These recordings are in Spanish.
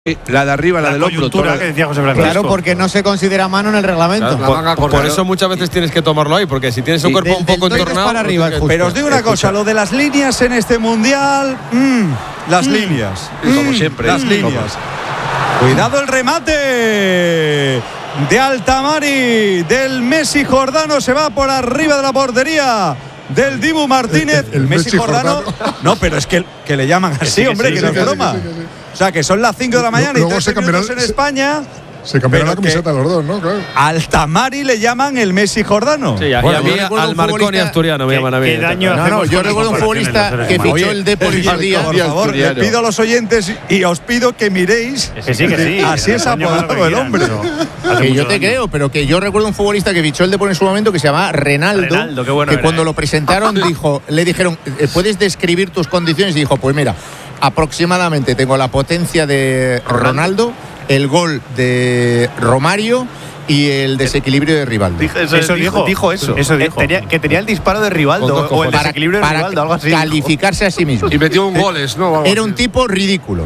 La de arriba, la del hombro. Que decía José Francisco. Claro, porque no se considera mano en el reglamento. Claro, por eso muchas veces tienes que tomarlo ahí, porque si tienes un cuerpo un poco entornado. Para arriba, pero os digo una cosa, lo de las líneas en este mundial, las líneas. Como siempre. Las líneas. Cuidado el remate de Altamari, del Messi Jordano, se va por arriba de la portería del Dibu Martínez. El Messi Jordano. No, pero es que le llaman así, hombre, que no es broma. O sea, que son las 5 de la mañana y 3 minutos en España. Se cambiaron la camiseta los dos, ¿no? Claro. Altamari le llaman el Messi Jordano. Sí, y a mí al Marconi asturiano me llaman a mí. No, yo recuerdo un futbolista que fichó el Depor por día. Por favor, le pido a los oyentes y os pido que miréis. Que sí. Así es apodado el hombre. Que yo te creo, pero que yo recuerdo un futbolista que fichó el Depor en su momento que se llamaba Renaldo, que cuando lo presentaron le dijeron, ¿puedes describir tus condiciones? Y dijo, pues mira, aproximadamente tengo la potencia de Ronaldo, el gol de Romario y el desequilibrio de Rivaldo. Dijo eso. Que tenía el disparo de Rivaldo o el desequilibrio de Rivaldo, algo así. Para calificarse a sí mismo. Y metió un goles, ¿no? Era un tipo ridículo.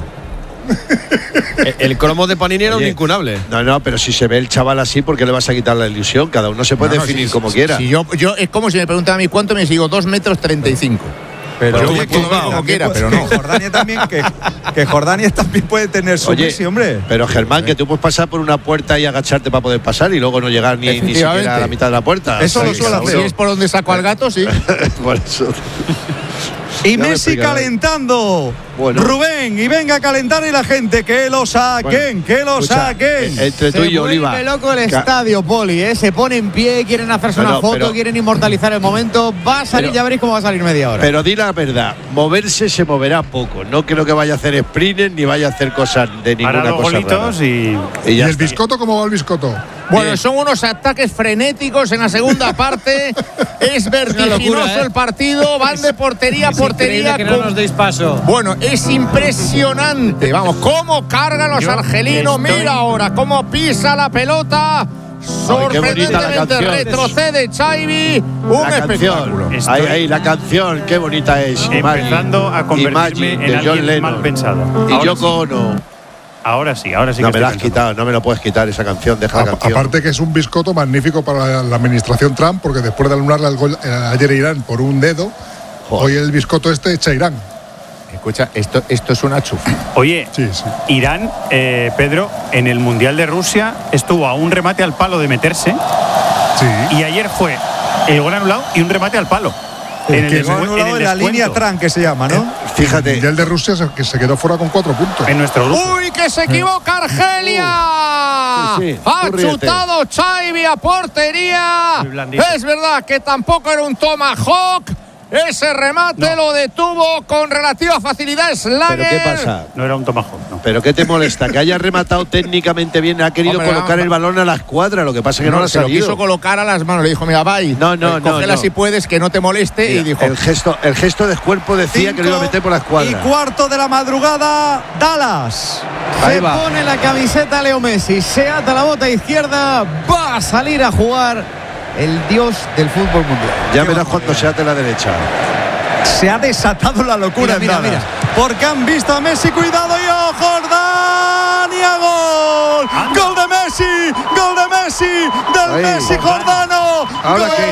El cromo de Panini era un incunable. No, pero si se ve el chaval así, ¿por qué le vas a quitar la ilusión? Cada uno se puede definir como quiera. Si yo es como si me preguntan a mí cuánto me sigo, 2,35 m. Pero oye, como quiera, pero no. Jordania también, que Jordania también puede tener su Messi, hombre. Pero Germán, que tú puedes pasar por una puerta y agacharte para poder pasar y luego no llegar ni siquiera a la mitad de la puerta. Eso lo suelo hacer. Si es por donde saco al gato, sí. Por eso. Y Messi calentando. Bueno. Rubén, y venga a calentar y la gente, que lo saquen, saquen. Entre tú y yo, Oliva. Se vuelve loco el estadio, Poli, se pone en pie, quieren hacerse una foto, quieren inmortalizar el momento. Va a salir, ya veréis cómo va a salir media hora. Pero di la verdad, moverse se moverá poco. No creo que vaya a hacer sprint ni vaya a hacer cosas de ninguna cosa rara. ¿Y el Biscotto cómo va el Biscotto? Bueno, son unos ataques frenéticos en la segunda parte. Es vertiginoso el partido. Van de portería a portería. Que no nos deis paso. Bueno, es impresionante. Vamos, cómo cargan los argelinos. Mira ahora cómo pisa la pelota. Sorprendentemente retrocede Xavi. Un espectáculo. Ahí, la canción, qué bonita es. Empezando a convertirme en alguien mal pensado. Y Yoko Ono. Ahora sí. No me la has quitado, no me lo puedes quitar esa canción, deja la canción. Aparte que es un Biscotto magnífico para la administración Trump, porque después de anularle el gol ayer a Irán por un dedo, hoy el Biscotto echa Irán. Escucha, esto es una chufa. Oye, sí. Irán, Pedro, en el Mundial de Rusia estuvo a un remate al palo de meterse. Sí. Y ayer fue el gol anulado y un remate al palo. En la línea Trump, que se llama, ¿no? Fíjate. El Mundial de Rusia que se quedó fuera con 4 puntos. En nuestro grupo. ¡Uy, que se equivoca Argelia! Ha chutado Xavi a portería. Es verdad que tampoco era un tomahawk. Ese remate lo detuvo con relativa facilidad Slager. ¿Pero qué pasa? No era un tomahawk, no. ¿Pero qué te molesta? Que haya rematado técnicamente bien, ha querido colocar el balón a la escuadra, lo que pasa es que no lo ha salido. Lo quiso colocar a las manos, le dijo, mira, cógela si puedes, que no te moleste. Mira, y dijo… El gesto de cuerpo decía que lo iba a meter por la escuadra. Y cuarto de la madrugada, Dallas. Se pone la camiseta Leo Messi, se ata la bota izquierda, va a salir a jugar el dios del fútbol mundial. Ya verás cuando se ate la derecha. Se ha desatado la locura. Mira. Porque han visto a Messi, cuidado, y Jordania, gol. Gol de Messi, del Messi Jordano. ¿Ahora gol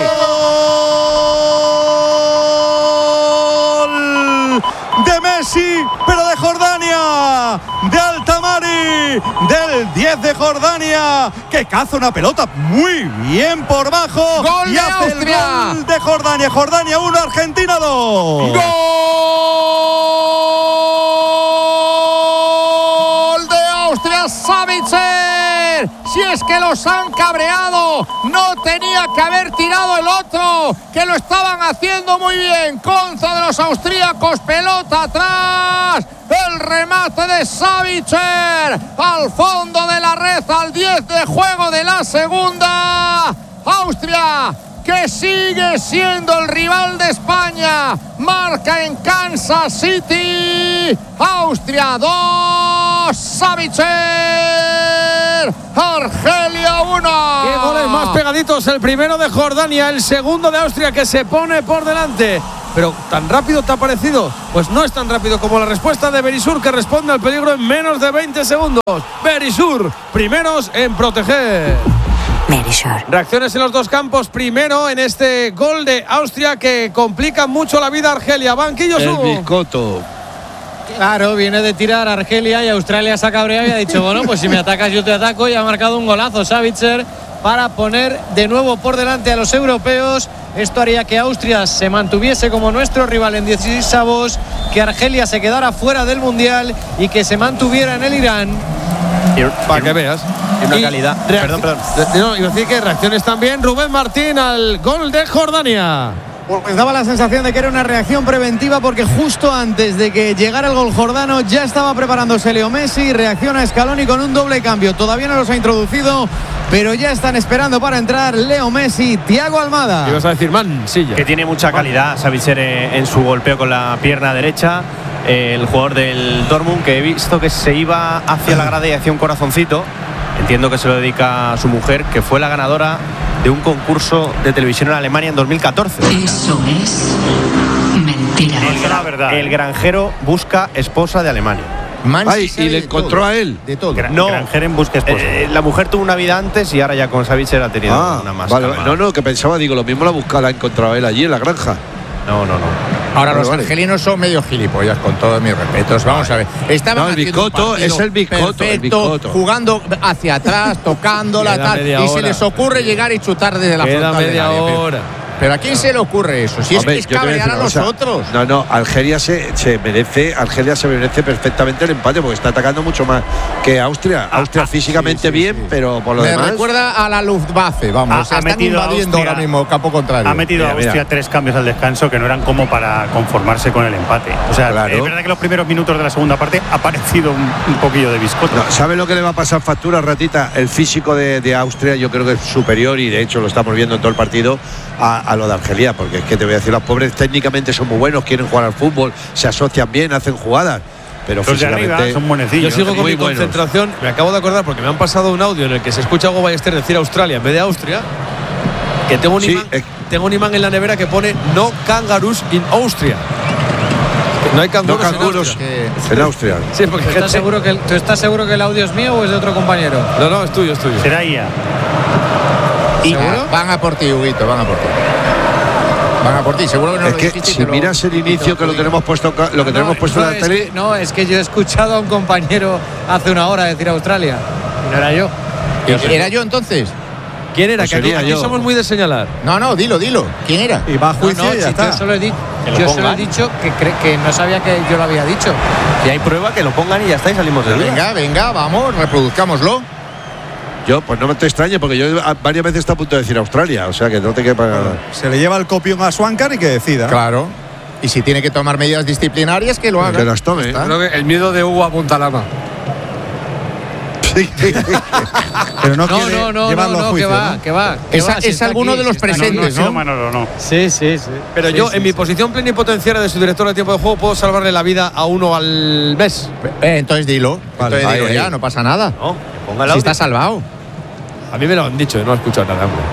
de Messi, pero de Jordania, de Altamari, del 10 de Jordania, que caza una pelota muy bien por bajo. ¡Gol y de hace Austria! El gol de Jordania. Jordania 1, Argentina 2. ¡Gol de Austria, Savitzer! Si es que los han cabreado, no tenía que haber tirado el otro, que lo estaban haciendo muy bien. Contra de los austríacos, pelota atrás. El remate de Savitzer al fondo de la red, al 10 de juego de la segunda. Austria, que sigue siendo el rival de España, marca en Kansas City. Austria 2, Savitzer ser Argelia 1. Qué goles más pegaditos. El primero de Jordania, el segundo de Austria, que se pone por delante. Pero ¿tan rápido te ha parecido? Pues no es tan rápido como la respuesta de Berisur, que responde al peligro en menos de 20 segundos. Berisur, primeros en proteger. Reacciones en los dos campos. Primero en este gol de Austria que complica mucho la vida a Argelia. Banquillo El Sur. Biscotto. Claro, viene de tirar a Argelia y Australia se ha cabreado y ha dicho, bueno, pues si me atacas yo te ataco, y ha marcado un golazo Savitzer para poner de nuevo por delante a los europeos. Esto haría que Austria se mantuviese como nuestro rival en 16avos, que Argelia se quedara fuera del Mundial y que se mantuviera en el Irán. Para que veas. Una calidad. Perdón. No, iba a decir que reacciones también. Rubén Martín al gol de Jordania. Pues daba la sensación de que era una reacción preventiva, porque justo antes de que llegara el gol jordano ya estaba preparándose Leo Messi. Reacciona Scaloni con un doble cambio. Todavía no los ha introducido, pero ya están esperando para entrar Leo Messi, Thiago Almada. Ibas a decir Mansilla. Que tiene mucha calidad Savitzer en su golpeo con la pierna derecha. El jugador del Dortmund, que he visto que se iba hacia la grada y hacía un corazoncito. Entiendo que se lo dedica a su mujer, que fue la ganadora de un concurso de televisión en Alemania en 2014. Eso es mentira. Es la verdad. El granjero busca esposa de Alemania. Ay, y le encontró a él. De todo. No, granjero en busca esposa. La mujer tuvo una vida antes y ahora ya con Savitzer ha tenido una más. Vale, no, que pensaba, digo, lo mismo la buscaba, la ha encontrado él allí en la granja. No. Ahora los argelinos son medio gilipollas, con todos mis respetos. Vamos a ver. Estaban el Biscotto es el Biscotto. Perfecto, jugando hacia atrás, tocándola, tal. Y se les ocurre llegar y chutar desde la frontal. Queda media hora. Pero ¿a quién se le ocurre eso? Si Hombre, es cabrear a nosotros. No, Argelia se merece perfectamente el empate, porque está atacando mucho más que Austria. Austria físicamente bien, pero por lo Me demás. recuerda a la Luftwaffe, vamos. Están invadiendo ahora mismo el campo contrario. Ha metido a Austria 3 cambios al descanso que no eran como para conformarse con el empate. O sea, claro. Es verdad que los primeros minutos de la segunda parte ha parecido un poquillo de Biscotto. No, ¿sabe lo que le va a pasar factura, Ratita? El físico de Austria yo creo que es superior, y de hecho lo estamos viendo en todo el partido, a lo de Argelia, porque es que te voy a decir, los pobres técnicamente son muy buenos, quieren jugar al fútbol, se asocian bien, hacen jugadas, pero los de físicamente arriba son buenecillos. Yo sigo con mi buenos. concentración. Me acabo de acordar porque me han pasado un audio en el que se escucha a Hugo Ballester decir Australia en vez de Austria. Que tengo un imán en la nevera que pone no kangaroos in Austria. No hay canguros, en Austria. Sí, porque ¿Tú estás seguro que el audio es mío o es de otro compañero? No, es tuyo. Será IA. ¿Seguro? Van a por ti, Huguito, van a por ti. Van a por ti, seguro que no es lo que dijiste, si miras el inicio, que lo tenemos puesto en la tele. Es que yo he escuchado a un compañero hace una hora decir Australia. Y no era yo. ¿Era yo entonces? ¿Quién era? Pues Que aquí yo. somos muy de señalar. No, dilo. ¿Quién era? Y va a juicio y ya está. Yo solo he dicho que no sabía que yo lo había dicho. Si hay prueba, que lo pongan y ya está, y salimos de duda. Venga, vamos, reproduzcámoslo. Yo, pues no me te extrañe, porque yo varias veces está a punto de decir Australia, o sea que no te quepa nada. Se le lleva el copión a Swankar y que decida. Claro. Y si tiene que tomar medidas disciplinarias, que lo haga. Que las tome. Creo que el miedo de Hugo apunta la mama. Pero no quiere llevarlo a juicio, que va. Es alguno de los presentes, ¿no? Manolo, no. Sí. Pero yo, en mi posición plenipotenciaria de su director de tiempo de juego, puedo salvarle la vida a uno al mes. Entonces dilo. Vale, Entonces dilo ahí. ya, no pasa nada. No, ponga el Si audio. está salvado. A mí me lo han dicho, no he escuchado nada, hombre.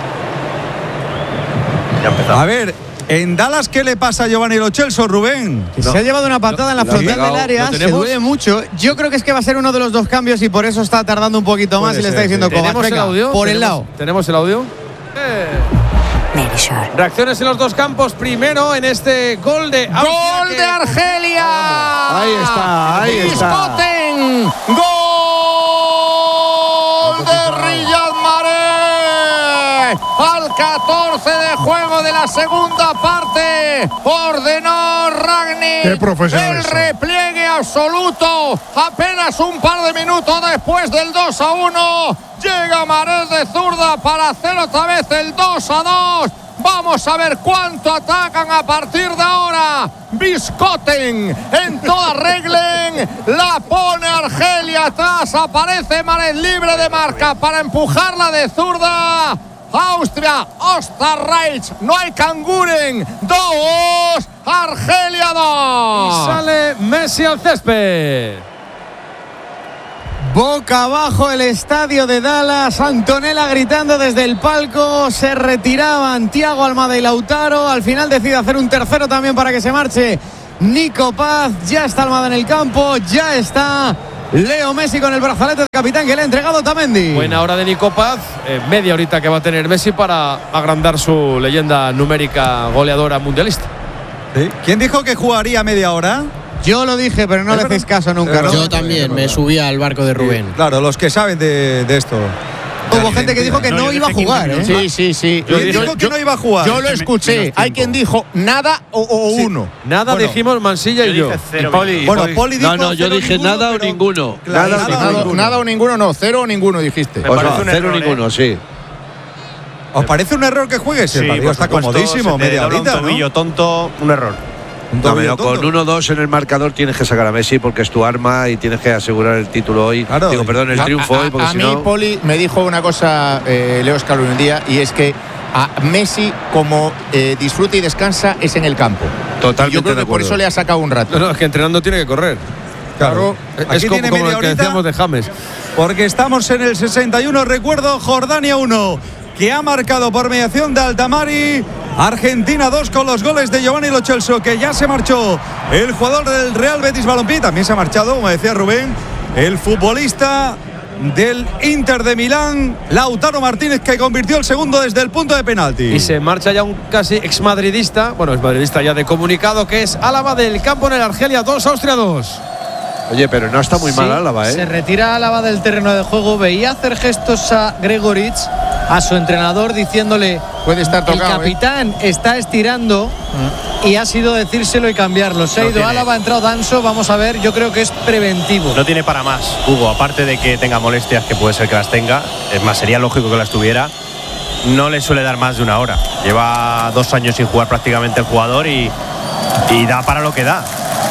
Ya empezamos. A ver, en Dallas, ¿qué le pasa a Giovanni Lo Celso, Rubén? Se ha llevado una patada en la frontal del área, se duele mucho. Yo creo que es que va a ser uno de los dos cambios y por eso está tardando un poquito más y le está diciendo Kovac. ¿Tenemos el Venga, audio? por el lado. ¿Tenemos el audio? Reacciones en los dos campos. Primero en este gol de Austria. ¡Gol de Argelia! Ahí está. Biscotten. ¡Gol de Riyad Mahrez! Al 14 de juego de la segunda parte ordenó Rangnick Qué profesional el son. repliegue absoluto. Apenas un par de minutos después del 2-1 llega Mahrez de zurda para hacer otra vez el 2-2. Vamos a ver cuánto atacan a partir de ahora. Biscotten en toda regla. La pone Argelia atrás. Aparece Mahrez libre de marca para empujarla de zurda. Austria, Osterreich, no hay Kanguren. 2, Argelia 2. Y sale Messi al césped. Boca abajo el estadio de Dallas. Antonella gritando desde el palco. Se retiraban Thiago Almada y Lautaro. Al final decide hacer un tercero también para que se marche Nico Paz. Ya está Almada en el campo. Ya está Leo Messi con el brazalete del capitán que le ha entregado Tamendi. Buena hora de Nico Paz. Media horita que va a tener Messi para agrandar su leyenda numérica goleadora mundialista. ¿Sí? ¿Quién dijo que jugaría media hora? Yo lo dije, pero no le hacéis caso nunca, ¿no? Yo también me subí al barco de Rubén. Sí, claro, los que saben de esto. Hubo gente que dijo que no iba a jugar, ¿eh? Sí. ¿Quién dijo que no iba a jugar? Yo lo escuché. Hay quien dijo nada o uno. Nada, Bueno, dijimos Mansilla y yo. Bueno, Poli dijo No, yo cero dije ninguno, nada o pero- ninguno. Claro, Nada o ninguno, no. 0 o ninguno dijiste. O sea, parece un 0 error, ninguno, sí. ¿Os parece un error que juegues? El partido por está supuesto, comodísimo, se te media dobla horita, un tobillo ¿no? tonto, un error. Un No, tobillo pero con tonto. 1-2 en el marcador tienes que sacar a Messi porque es tu arma y tienes que asegurar el título hoy. Claro. Digo, perdón, el triunfo hoy, porque a si mí, no. Poli, me dijo una cosa Leo Scaloni un día, y es que a Messi, como disfruta y descansa, es en el campo. Totalmente Yo creo de que por acuerdo. eso le ha sacado un rato. No, es que entrenando tiene que correr. Claro. Es Aquí como, tiene como media lo que horita, decíamos de James. porque estamos en el 61. Recuerdo, Jordania 1, que ha marcado por mediación de Altamari. Argentina 2 con los goles de Giovanni Lo Celso, que ya se marchó el jugador del Real Betis Balompié. También se ha marchado, como decía Rubén, el futbolista del Inter de Milán, Lautaro Martínez, que convirtió el segundo desde el punto de penalti. Y se marcha ya un casi exmadridista, bueno, exmadridista ya de comunicado, que es Álava del campo en el Argelia 2, Austria 2. Oye, pero no está muy mal Álava, ¿eh? Se retira Álava del terreno de juego. Veía hacer gestos a Gregoritsch, a su entrenador, diciéndole: Puede estar tocado. el capitán está estirando, y ha sido decírselo y cambiarlo. Se ha ido Álava, ha entrado Danso. Vamos a ver, yo creo que es preventivo. No tiene para más, Hugo, aparte de que tenga molestias, que puede ser que las tenga. Es más, sería lógico que las tuviera. No le suele dar más de una hora. Lleva 2 años sin jugar prácticamente el jugador y da para lo que da.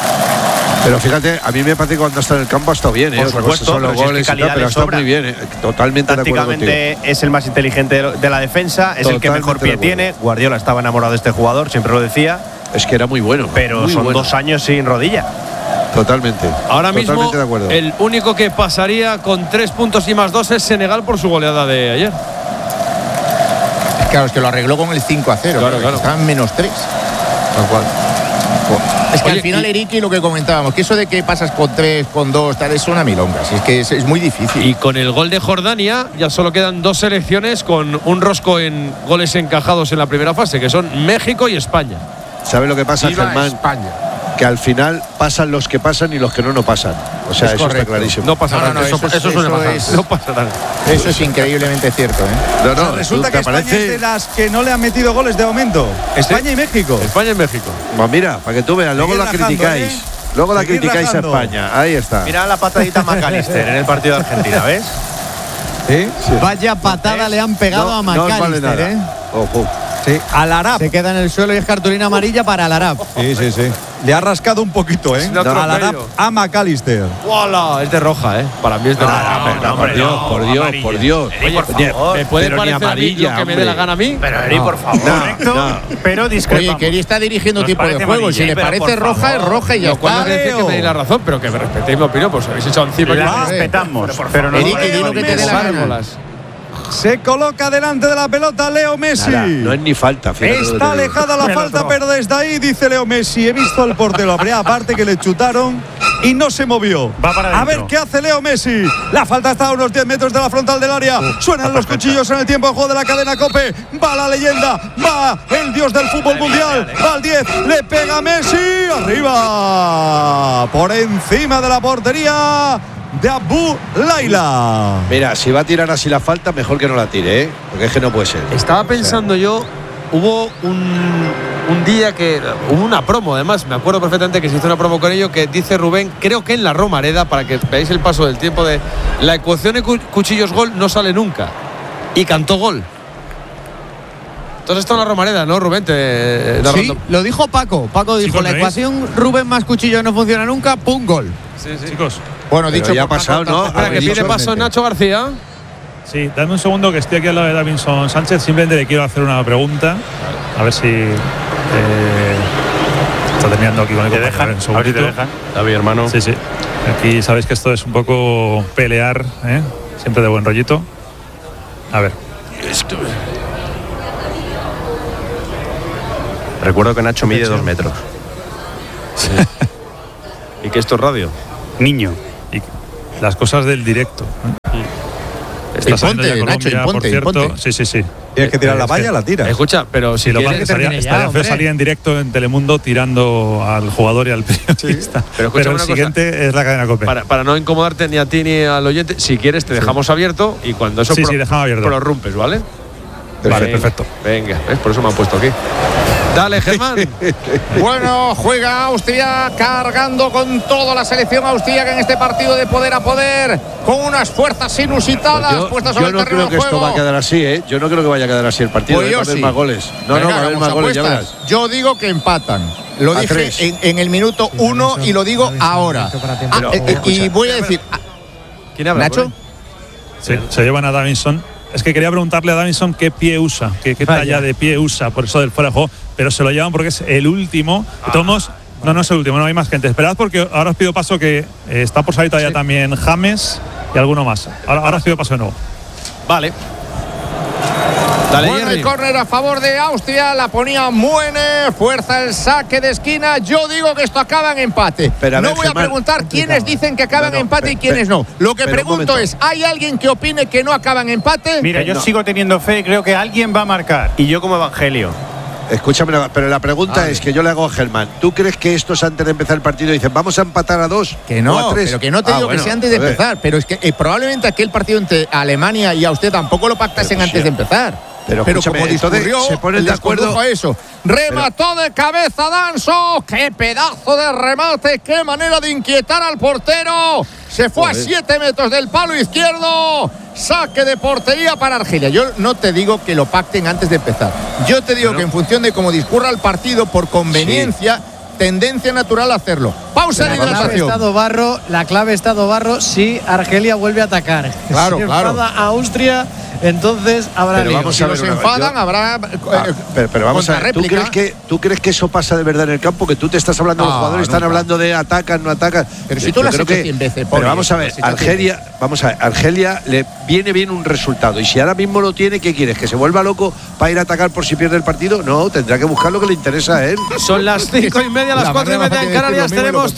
Pero fíjate, a mí me parece que cuando está en el campo ha estado bien, ¿eh? Por Otra supuesto, cosa son los pero si es que goles y tal, calidad pero le ha estado sobra. muy bien, ¿eh? Totalmente de acuerdo contigo. Tácticamente es el más inteligente de la defensa, es el que Totalmente mejor de pie acuerdo. tiene. Guardiola estaba enamorado de este jugador, siempre lo decía, Es que era muy bueno. pero muy son bueno. 2 años sin rodilla. Totalmente. Ahora mismo, Totalmente de acuerdo. el único que pasaría con 3 puntos y más 2 es Senegal por su goleada de ayer. Claro, es que lo arregló con el 5-0. Claro. Estaban -3. Tal cual. Es que Oye, al final, y- Eriki, lo que comentábamos, que eso de que pasas con 3, con 2, tal, es una milonga. Si es que es muy difícil. Y con el gol de Jordania ya solo quedan 2 selecciones con un rosco en goles encajados en la primera fase, que son México y España. ¿Sabes lo que pasa, Viva Germán? España. Que al final pasan los que pasan y los que no pasan. O sea, Es eso correcto. está clarísimo. No pasa No, nada. no, eso suele pasar. es- No pasa nada. Eso es increíblemente cierto, ¿eh? No, O sea, no, resulta tú que te España parece- es de las que no le han metido goles de momento. España y México. España y México. Pues mira, para que tú veas, luego Seguid la rajando, criticáis. ¿eh? Luego la Seguid criticáis rajando. a España. Ahí está. Mira la patadita a McAllister en el partido de Argentina, ¿ves? Sí, Vaya patada le han pegado a No os vale McAllister, nada. ¿eh? Ojo. sí. Al Arab. Se queda en el suelo y es cartulina amarilla para el Arab. Sí. Le ha rascado un poquito, ¿eh? Es un atropello. Al Arab a McAllister. ¡Wala! Es de roja, ¿eh? Para mí es de roja. por Dios, por Dios, amarilla. por Dios. Eri, por Oye, favor. ¿Me puede pero ni parecer a mí amarilla, lo que me hombre. dé la gana a mí? Pero Eri, por favor. No. Pero Oye, discrepamos. que Eri está dirigiendo un Nos tipo de parece juego. Si amarilla, le pero parece por roja, es favor. roja y ya Lo cual no está. quiere decir que me deis la razón, pero que me respetéis mi opinión, pues habéis echado encima. La yo- respetamos, pero no Eri, nos que di lo que te dé la gana. Párbolas. Se coloca delante de la pelota Leo Messi. Nada, no es ni falta. fíjate lo que Está te digo. alejada la falta, pero desde ahí dice Leo Messi: he visto al portero, habría aparte que le chutaron y no se movió. Va para a adentro. ver qué hace Leo Messi. La falta está a unos 10 metros de la frontal del área. Suenan los cuchillos en el tiempo de juego de la cadena COPE. Va la leyenda, va el dios del fútbol mundial. Va al 10, le pega Messi. Arriba, por encima de la portería de Abu Laila. Mira, si va a tirar así la falta, mejor que no la tire, ¿eh? Porque es que no puede ser. Estaba pensando yo, hubo un día que hubo una promo, además, me acuerdo perfectamente que se hizo una promo con ello que dice Rubén, creo que en la Romareda, para que veáis el paso del tiempo, de la ecuación de cuchillos gol no sale nunca. Y cantó gol. Entonces esto en la Romareda, ¿no, Rubén? Sí, lo dijo Paco. Paco dijo: Chicos, la ¿lo ecuación Rubén más cuchillo no funciona nunca, ¡pum! Gol. Sí, sí. Chicos, Bueno, Pero dicho ya ha por pasado, Paco, ¿no? tampoco- Espera, que pide paso Nacho García. sí, dame un segundo que estoy aquí al lado de Davinson Sánchez. Simplemente le quiero hacer una pregunta. A ver si está terminando aquí con el ¿Te compañero. dejan? Un A ver si te segundito. dejan. David, hermano. Sí, sí. Aquí sabéis que esto es un poco pelear, ¿eh? Siempre de buen rollito. A ver. Recuerdo que Nacho mide 2 metros. Sí. ¿Y que esto es radio? Niño. Y las cosas del directo, ¿eh? Está saliendo ya Colombia, por cierto. Sí. Tienes que tirar la valla, la tira. Escucha, pero si lo que estaría feo salir en directo en Telemundo tirando al jugador y al periodista. Sí. Pero el siguiente es la cadena COPE. Para no incomodarte ni a ti ni al oyente, si quieres te dejamos abierto y cuando eso dejamos abierto. Prorrumpes, ¿vale? Vale, perfecto. Venga, ¿ves? Por eso me han puesto aquí. Dale, Germán. Bueno, juega Austria cargando con toda la selección austríaca en este partido de poder a poder, con unas fuerzas inusitadas puestas sobre el terreno de juego. Yo no creo que esto va a quedar así, ¿eh? Yo no creo que vaya a quedar así el partido. Pues va a haber más goles. No, va a haber más goles, ya verás. Yo digo que empatan. Lo dije en el minuto 1 y lo digo ahora. Y voy a decir… ¿Quién habla? ¿Nacho? Sí, se llevan a Davinson. Es que quería preguntarle a Davinson qué pie usa, qué talla de pie usa, por eso del fuera de juego, pero se lo llevan porque es el último. Tomos, no es el último, no hay más gente. Esperad porque ahora os pido paso que está por salir todavía también James y alguno más. Ahora os pido paso de nuevo. Vale. Dale, Bueno, el córner a favor de Austria, la ponía Muene, fuerza el saque de esquina. Yo digo que esto acaba en empate. No voy a preguntar quiénes dicen que acaba en empate y quiénes no. Lo que pregunto es, ¿hay alguien que opine que no acaba en empate? Mira, yo sigo teniendo fe y creo que alguien va a marcar. Y yo como Evangelio. Escúchame, pero la pregunta es que yo le hago a Germán. ¿Tú crees que estos antes de empezar el partido dicen vamos a empatar a 2 que no, o a 3? Pero que no te digo que sea antes de empezar. Pero es que probablemente aquel partido entre Alemania y Austria tampoco lo pactasen antes de empezar. Pero como discurrió, se ponen de acuerdo a eso. Remató de cabeza Danso. ¡Qué pedazo de remate! ¡Qué manera de inquietar al portero! Se fue a 7 metros del palo izquierdo. Saque de portería para Argelia. Yo no te digo que lo pacten antes de empezar. Yo te digo que en función de cómo discurra el partido, por conveniencia, tendencia natural a hacerlo. Pausa de hidratación. La clave Estado Barro si Argelia vuelve a atacar. Claro, si claro. enfada a Austria, entonces habrá lío. Vamos si los enfadan, habrá pero vamos a ver, ¿tú crees que eso pasa de verdad en el campo? Que tú te estás hablando, los jugadores están hablando de atacan, no atacan. Pero si tú lo has hecho 100 veces. Pero vamos a ver, Argelia le viene bien un resultado. Y si ahora mismo lo tiene, ¿qué quieres? ¿Que se vuelva loco para ir a atacar por si pierde el partido? No, tendrá que buscar lo que le interesa a él. Son las 5:30, las 4:30 en Canarias. Tenemos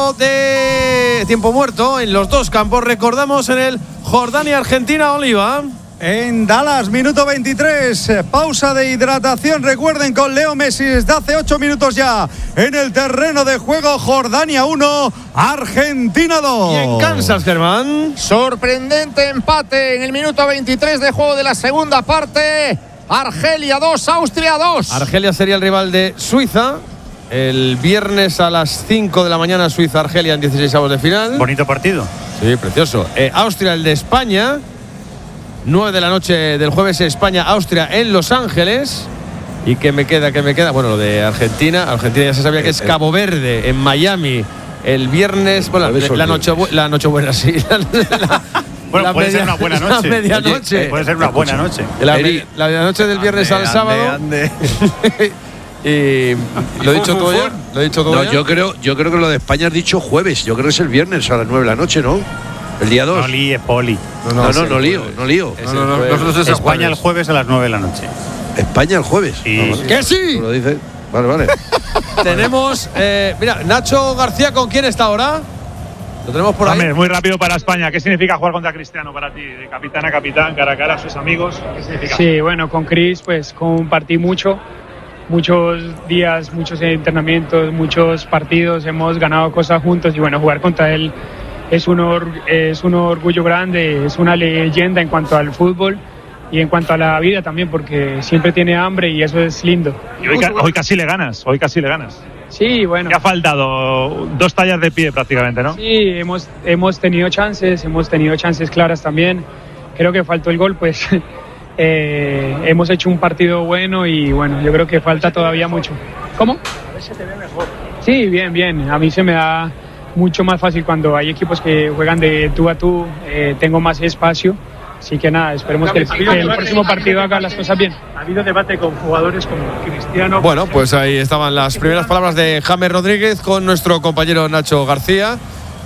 tiempo muerto en los dos campos. Recordamos en el Jordania-Argentina, Oliva. En Dallas, minuto 23, pausa de hidratación. Recuerden, con Leo Messi desde hace 8 minutos ya en el terreno de juego. Jordania 1, Argentina 2. Y en Kansas, Germán. Sorprendente empate en el minuto 23 de juego de la segunda parte. Argelia 2, Austria 2. Argelia sería el rival de Suiza. El viernes a las 5 de la mañana, Suiza-Argelia en 16avos de final. Bonito partido. Sí, precioso. Austria, el de España. 9 de la noche del jueves, España-Austria en Los Ángeles. ¿Y qué me queda? Bueno, lo de Argentina. Argentina ya se sabía que es Cabo Verde, en Miami, el viernes. Bueno, la Nochebuena, sí. Bueno, puede ser una buena noche. La medianoche. Puede ser una buena noche. La medianoche del viernes al sábado. Y lo he dicho todo ya. No, yo creo que lo de España has dicho jueves. Yo creo que es el viernes a las 9 de la noche, ¿no? El día 2. No líes, Poli. No lío. Nosotros España el jueves a las 9 de la noche. ¿España el jueves? Sí. ¡Que sí! Lo dice. Vale. Tenemos, mira, Nacho García, ¿con quién está ahora? Lo tenemos por ahí. Muy rápido para España. ¿Qué significa jugar contra Cristiano para ti? De capitán a capitán, cara a cara a sus amigos. ¿Qué significa? Sí, bueno, con Chris pues compartí muchos días, muchos entrenamientos, muchos partidos, hemos ganado cosas juntos y bueno, jugar contra él es un orgullo grande, es una leyenda en cuanto al fútbol y en cuanto a la vida también, porque siempre tiene hambre y eso es lindo. Y hoy casi le ganas. Sí, bueno. Te ha faltado 2 tallas de pie prácticamente, ¿no? Sí, hemos tenido chances claras también. Creo que faltó el gol, pues hemos hecho un partido bueno y bueno, yo creo que falta todavía mucho. ¿Cómo? A veces te ve mejor. Sí, bien. A mí se me da mucho más fácil cuando hay equipos que juegan de tú a tú, tengo más espacio. Así que nada, esperemos que el próximo partido haga las cosas bien. Ha habido debate con jugadores como Cristiano. Bueno, pues ahí estaban las primeras palabras de James Rodríguez con nuestro compañero Nacho García.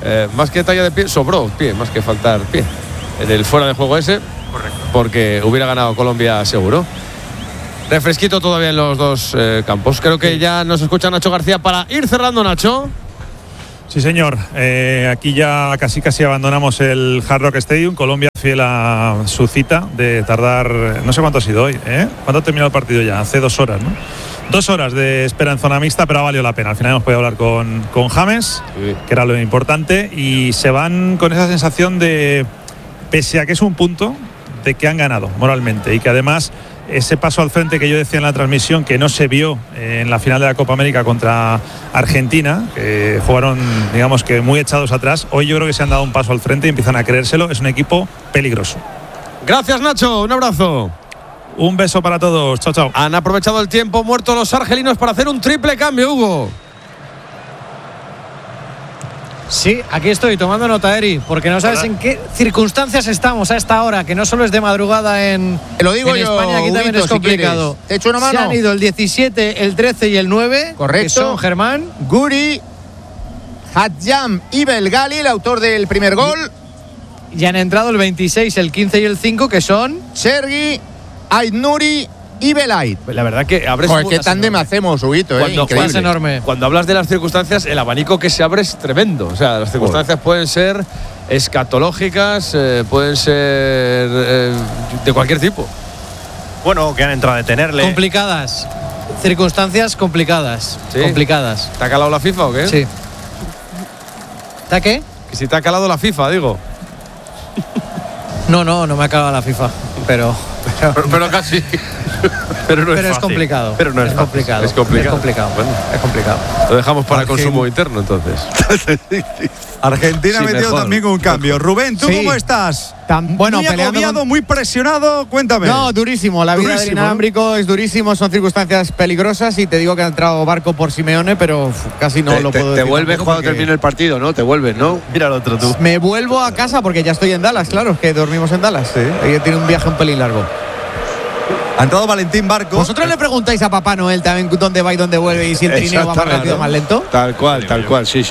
más que talla de pie, sobró pie, más que faltar pie. En el fuera de juego ese, correcto, porque hubiera ganado Colombia seguro. Refresquito todavía en los dos campos. Creo que ya nos escucha Nacho García para ir cerrando, Nacho. Sí, señor. Aquí ya casi abandonamos el Hard Rock Stadium. Colombia fiel a su cita de tardar, no sé cuánto ha sido hoy, ¿eh? ¿Cuánto ha terminado el partido ya? Hace 2 horas, ¿no? 2 horas de espera en zona mixta, pero ha valido la pena. Al final hemos podido hablar con James, sí, que era lo importante, y se van con esa sensación de, pese a que es un punto, de que han ganado moralmente y que además ese paso al frente que yo decía en la transmisión, que no se vio en la final de la Copa América contra Argentina, que jugaron, digamos que muy echados atrás, hoy yo creo que se han dado un paso al frente y empiezan a creérselo. Es un equipo peligroso. Gracias, Nacho, un abrazo. Un beso para todos, chao, chao. Han aprovechado el tiempo muerto los argelinos para hacer un triple cambio, Hugo. Sí, aquí estoy tomando nota, Eri, porque no sabes en qué circunstancias estamos a esta hora, que no solo es de madrugada en, te lo digo en yo, España, aquí Huguito, también es complicado. Si te echo una mano. Se han ido el 17, el 13 y el 9. Correcto. Que son Germán, Guri, Hadjam y Belgali, el autor del primer gol. Y han entrado el 26, el 15 y el 5, que son Sergi, Aitnuri y Belait. La verdad que abres. Joder, qué tándem hacemos, Huguito, es enorme. Cuando hablas de las circunstancias, el abanico que se abre es tremendo. O sea, las circunstancias pueden ser escatológicas, pueden ser de cualquier tipo. Bueno, que han entrado a detenerle. Complicadas. Circunstancias complicadas. ¿Sí? Complicadas. ¿Te ha calado la FIFA o qué? Sí. ¿Te ha qué? Que si te ha calado la FIFA, digo. No me ha calado la FIFA, pero casi. Pero es complicado. Pero no es complicado. Es complicado. Es complicado. Bueno, es complicado. Lo dejamos para consumo interno, entonces. Argentina ha metido también un cambio. Rubén, ¿tú cómo estás? Bueno, muy agobiado, muy presionado. Cuéntame. No, durísimo. La vida del inalámbrico es durísimo. Son circunstancias peligrosas y te digo que ha entrado Barco por Simeone, pero casi no lo puedo decir. Te vuelves cuando termine el partido, ¿no? Te vuelves, ¿no? Mira el otro tú. Me vuelvo a casa porque ya estoy en Dallas, claro, que dormimos en Dallas. Sí. Ella tiene un viaje un pelín largo. Ha entrado Valentín Barco. ¿Vosotros le preguntáis a Papá Noel también dónde va y dónde vuelve y si el trineo va más rápido o más lento? Tal cual, sí.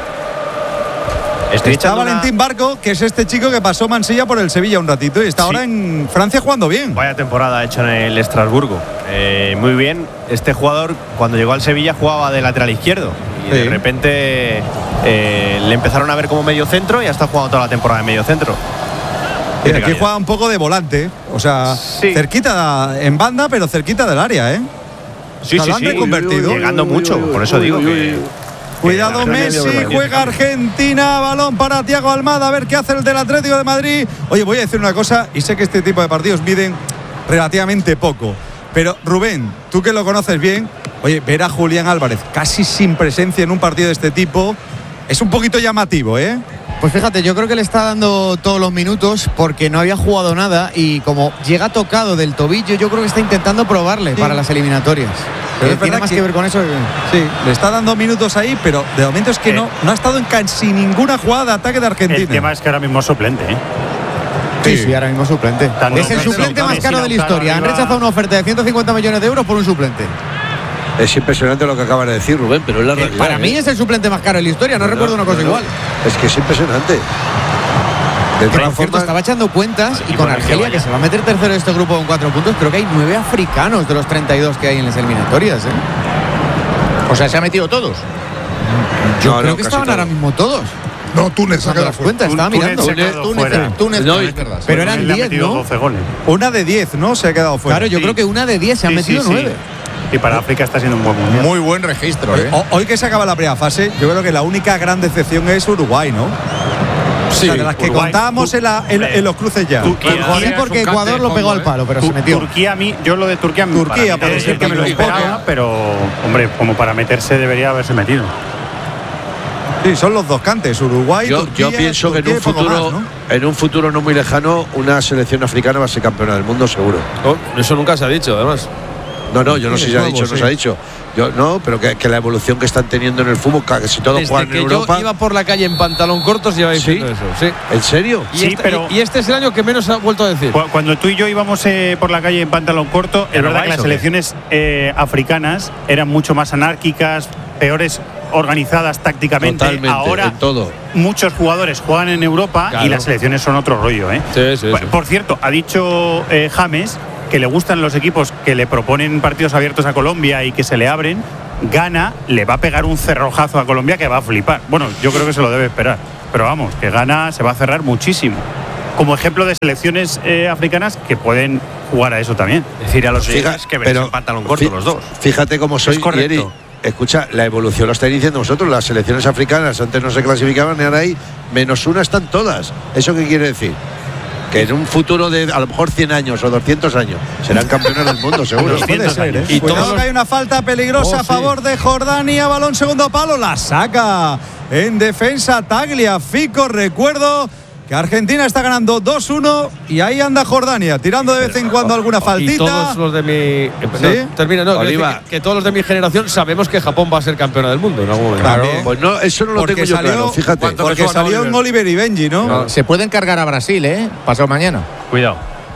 Está Valentín Barco, que es este chico que pasó Mansilla por el Sevilla un ratito y está ahora en Francia jugando bien. Vaya temporada ha hecho en el Estrasburgo. Muy bien. Este jugador, cuando llegó al Sevilla, jugaba de lateral izquierdo. Y de repente le empezaron a ver como medio centro y ha estado jugando toda la temporada en medio centro. Y aquí juega un poco de volante, o sea, cerquita en banda, pero cerquita del área, ¿eh? Sí. Convertido. Llegando mucho, por eso digo que. Cuidado Messi, juega Argentina, balón para Thiago Almada, a ver qué hace el del Atlético de Madrid. Oye, voy a decir una cosa, y sé que este tipo de partidos miden relativamente poco, pero Rubén, tú que lo conoces bien, oye, ver a Julián Álvarez casi sin presencia en un partido de este tipo es un poquito llamativo, ¿eh? Pues fíjate, yo creo que le está dando todos los minutos porque no había jugado nada y como llega tocado del tobillo, yo creo que está intentando probarle para las eliminatorias. Pero tiene más que ver con eso. Sí, le está dando minutos ahí, pero de momento es que no ha estado en casi ninguna jugada de ataque de Argentina. El tema es que ahora mismo es suplente, ¿eh? Sí, ahora mismo es suplente. Es el suplente más caro de la historia. Han rechazado una oferta de 150 millones de euros por un suplente. Es impresionante lo que acabas de decir, Rubén, pero es la realidad. Para mí es el suplente más caro de la historia, no recuerdo una cosa igual. Es que es impresionante. De todas formas, estaba echando cuentas y con Argelia, que se va a meter tercero de este grupo con 4 puntos, creo que hay 9 africanos de los 32 que hay en las eliminatorias, ¿eh? O sea, ¿se ha metido todos? Yo creo que estaban ahora mismo todos. No, Túnez ha quedado fuera. Estaba mirando. Túnez, no, es verdad. Pero eran 10, ¿no? 12 goles. Una de 10, ¿no? Se ha quedado fuera. Claro, yo creo que una de 10 se han metido 9. Y para África está siendo un buen mundial. Muy buen registro, ¿eh? Hoy que se acaba la primera fase, yo creo que la única gran decepción es Uruguay, ¿no? Sí, o sea, de las que Uruguay, contábamos en los cruces ya. Sí, porque Ecuador lo pegó al palo, pero se metió. Turquía, yo lo de Turquía parece ser que me lo esperaba, pero hombre, como para meterse debería haberse metido. Sí, son los dos cantes, Uruguay, Turquía. Yo pienso Turquía, que en un futuro no muy lejano, una selección africana va a ser campeona del mundo, seguro. Eso nunca se ha dicho, además. No, yo no sé si se ha dicho, no se ha dicho. Yo no, pero que la evolución que están teniendo en el fútbol, que si todos juegan en Europa. Yo iba por la calle en pantalón cortos y iba diciendo eso. Sí. ¿En serio? Sí, pero y este es el año que menos ha vuelto a decir. Cuando tú y yo íbamos por la calle en pantalón corto, es verdad que las selecciones africanas eran mucho más anárquicas, peores organizadas tácticamente. Totalmente, Ahora en todo. muchos jugadores juegan en Europa Claro. y las selecciones son otro rollo, ¿eh? Sí. Por cierto, ha dicho James que le gustan los equipos que le proponen partidos abiertos a Colombia y que se le abren. Ghana le va a pegar un cerrojazo a Colombia que va a flipar. Bueno, yo creo que se lo debe esperar. Pero vamos, que Ghana se va a cerrar muchísimo. Como ejemplo de selecciones africanas que pueden jugar a eso también. Decir a los Fíjate, que ven en pantalón corto los dos. Fíjate cómo soy, Es correcto. Yeri. Escucha, la evolución lo estáis diciendo vosotros. Las selecciones africanas antes no se clasificaban y ahora ahí -1 están todas. ¿Eso qué quiere decir? Que en un futuro de a lo mejor 100 años o 200 años serán campeones del mundo, seguro. Puede ser, ¿eh? Y Cuidado todos que hay una falta peligrosa a favor de Jordania. Balón segundo palo, la saca en defensa Tagliafico. Recuerdo que Argentina está ganando 2-1 y ahí anda Jordania, tirando de vez en cuando alguna faltita. Y todos los de mi. ¿Sí? Termina, no. Oliva. quiero decir que todos los de mi generación sabemos que Japón va a ser campeona del mundo en algún momento. Claro. Pues no, eso no lo Porque tengo yo salió- claro, fíjate. Porque salió en Oliver y Benji, ¿no? Se pueden cargar a Brasil, pasado mañana. Cuidado.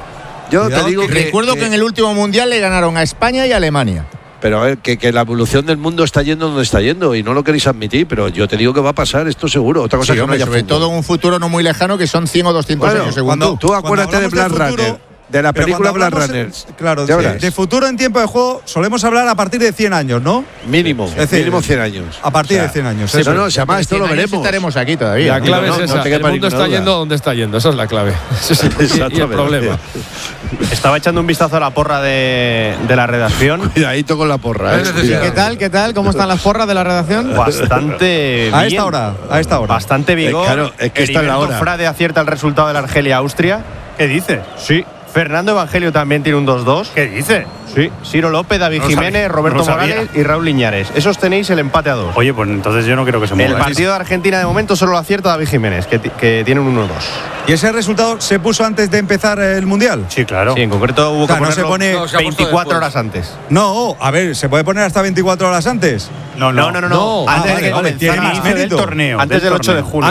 Yo Cuidado te digo que Recuerdo que en el último mundial le ganaron a España y a Alemania. Pero a ver, que la evolución del mundo está yendo donde está yendo y no lo queréis admitir, pero yo te digo que va a pasar esto seguro. Otra cosa Sí, es que hombre, no haya sobre fútbol. todo en un futuro no muy lejano que son 100 o 200 Bueno, años según cuando- tú. Tú acuérdate de hablamos Blade de futuro, Runner, de la pero película cuando Blade hablamos Runner. Claro, Ya de verás. futuro en tiempo de juego solemos hablar a partir de 100 años, ¿no? Mínimo, decir, mínimo 100 años. A partir O sea, de 100 años. Sí, eso. no, si además esto lo 100 años veremos. estaremos aquí todavía. La clave no, es no esa. te El quepa mundo está ninguna duda. yendo donde está yendo. Esa es la clave. Ese es el, y el Exactamente. problema. Estaba echando un vistazo a la porra de la redacción. Cuidadito con la porra. ¿Qué tal? ¿Qué tal? ¿Cómo están las porras de la redacción? Bastante A bien. esta hora, a esta hora. Bastante vigor. Claro, es que esta es la Heriberto hora. Frade acierta el resultado de la Argelia-Austria. ¿Qué dice? Sí. Fernando Evangelio también tiene un 2-2. ¿Qué dice? Sí. Ciro López, David No lo Jiménez, sabía, Roberto no lo sabía. Morales y Raúl Liñares. Esos tenéis el empate a 2. Oye, pues entonces yo no creo que se mueva. El partido de Argentina de momento solo lo acierta David Jiménez, que tiene un 1-2. ¿Y ese resultado se puso antes de empezar el Mundial? Sí, claro. Sí, en concreto hubo O sea, que no se ponerlo pone- se ha puesto 24 después. horas antes. No, a ver, ¿se puede poner hasta 24 horas antes? No. No. vale, Antes de que vale, tiene comenzara más el mérito. del torneo. Antes del 8 de junio.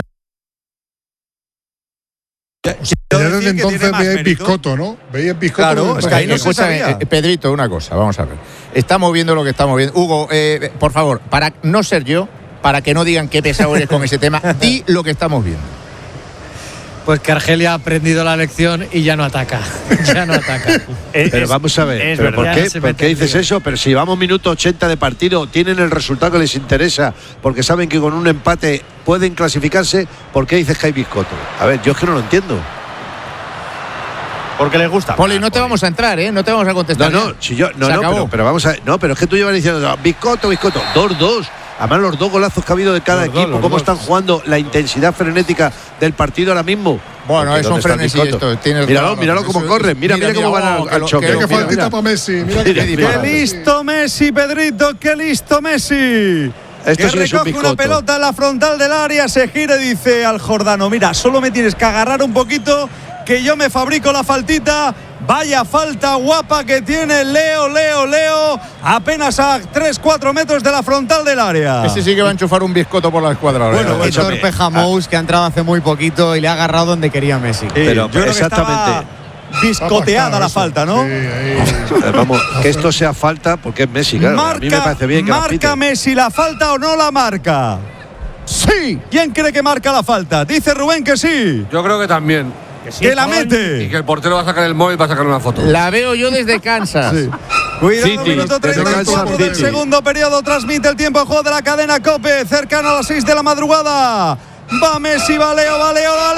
Ya decir desde que entonces tiene más veía mérito. biscotto, ¿no? Veía biscotto. Claro, es que ahí no se Escúchame, sabía. Pedrito, una cosa, vamos a ver. Estamos viendo lo que estamos viendo. Hugo, por favor, para no ser yo, para que no digan qué pesado eres con ese tema, di lo que estamos viendo. Pues que Argelia ha aprendido la lección y ya no ataca. Ya no ataca. Pero vamos a ver, es ¿pero verdad. ¿por Ya qué, se ¿por mete qué en dices lío. eso? Pero si llevamos minuto 80 de partido, tienen el resultado que les interesa, porque saben que con un empate pueden clasificarse, ¿por qué dices que hay biscoto? A ver, yo es que no lo entiendo. Porque les gusta. Poli, no te vamos a entrar, ¿eh? No te vamos a contestar. No, si yo, no, Se no, acabó. pero vamos a ver, no, pero es que tú llevas diciendo no, biscoto, 2-2. Además, los dos golazos que ha habido de cada Los dos, equipo, los cómo dos. están jugando, la intensidad frenética del partido ahora mismo. Bueno, Porque es un ¿dónde está el frenesí biscoto? esto. Tienes Míralo, toda la míralo razón. cómo Eso- corren, mira cómo van que al lo- choque. que lo- Qué mira, faltita mira. para Messi. Mira Mira, que mira. ¡Qué Disparate. listo Messi, Pedrito! ¡Qué listo Messi! Esto Que sí es un recoge una biscoto. pelota en la frontal del área, se gira y dice al jordano: mira, solo me tienes que agarrar un poquito, que yo me fabrico la faltita. Vaya falta guapa que tiene Leo, apenas a 3-4 metros de la frontal del área. Ese sí que va a enchufar un biscoto por la escuadra. ahora. Bueno, Qué torpe Jamous que ha entrado hace muy poquito y le ha agarrado donde quería Messi. Pero yo creo que exactamente. estaba biscoteada la Eso. falta, ¿no? Sí, ahí. Vamos, que esto sea falta porque es Messi, claro. a mí me parece bien que la marca piten. Messi la falta o no la marca. Sí. ¿Quién cree que marca la falta? Dice Rubén que sí. Yo creo que también. Que la Y mete. que el portero va a sacar el móvil para sacar una foto. La veo yo desde Kansas. Cuidado, City, minuto desde 34 Kansas del City. segundo periodo. Transmite el tiempo de juego de la cadena COPE. Cercano a las 6 de la madrugada. Va Messi, va Leo. Gol, gol, gol,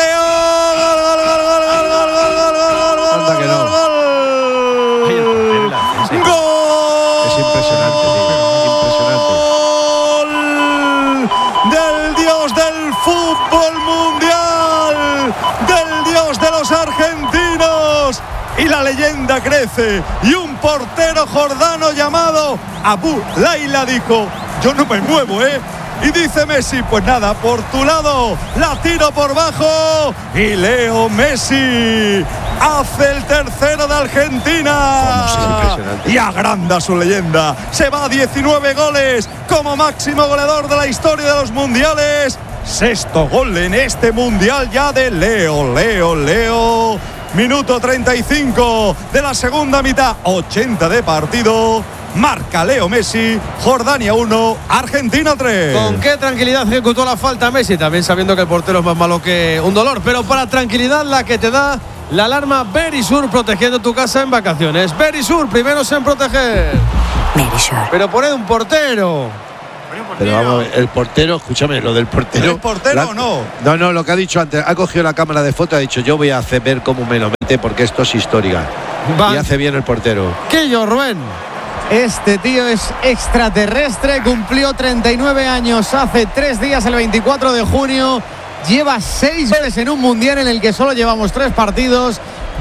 gol, gol, gol, gol, gol, Anda que no. gol. Gol. Es impresionante, tío, Gol del dios del fútbol mundial, del dios de los argentinos. Y la leyenda crece. Y un portero jordano llamado Abu Laila dijo: yo no me muevo, ¿eh? Y dice Messi: pues nada, por tu lado, la tiro por bajo. Y Leo Messi hace el tercero de Argentina. Es impresionante. Y agranda su leyenda. Se va a 19 goles como máximo goleador de la historia de los mundiales. Sexto gol en este mundial ya de Leo. Minuto 35 de la segunda mitad, 80 de partido. marca Leo Messi. Jordania 1, Argentina 3. ¿Con qué tranquilidad ejecutó la falta Messi? También sabiendo que el portero es más malo que un dolor, pero para tranquilidad la que te da la alarma Verisur, protegiendo tu casa en vacaciones. Verisur, primeros en proteger. Verisur. Pero poned un portero. Pero vamos a ver, el portero, escúchame, lo del portero. ¿El portero o no? No, lo que ha dicho antes, ha cogido la cámara de foto, ha dicho, yo voy a hacer ver cómo me lo mete porque esto es histórica. Y hace bien el portero. ¿Qué yo, Rubén? Este tío es extraterrestre, cumplió 39 años hace 3 días, el 24 de junio. Lleva 6 goles en un mundial en el que solo llevamos 3 partidos.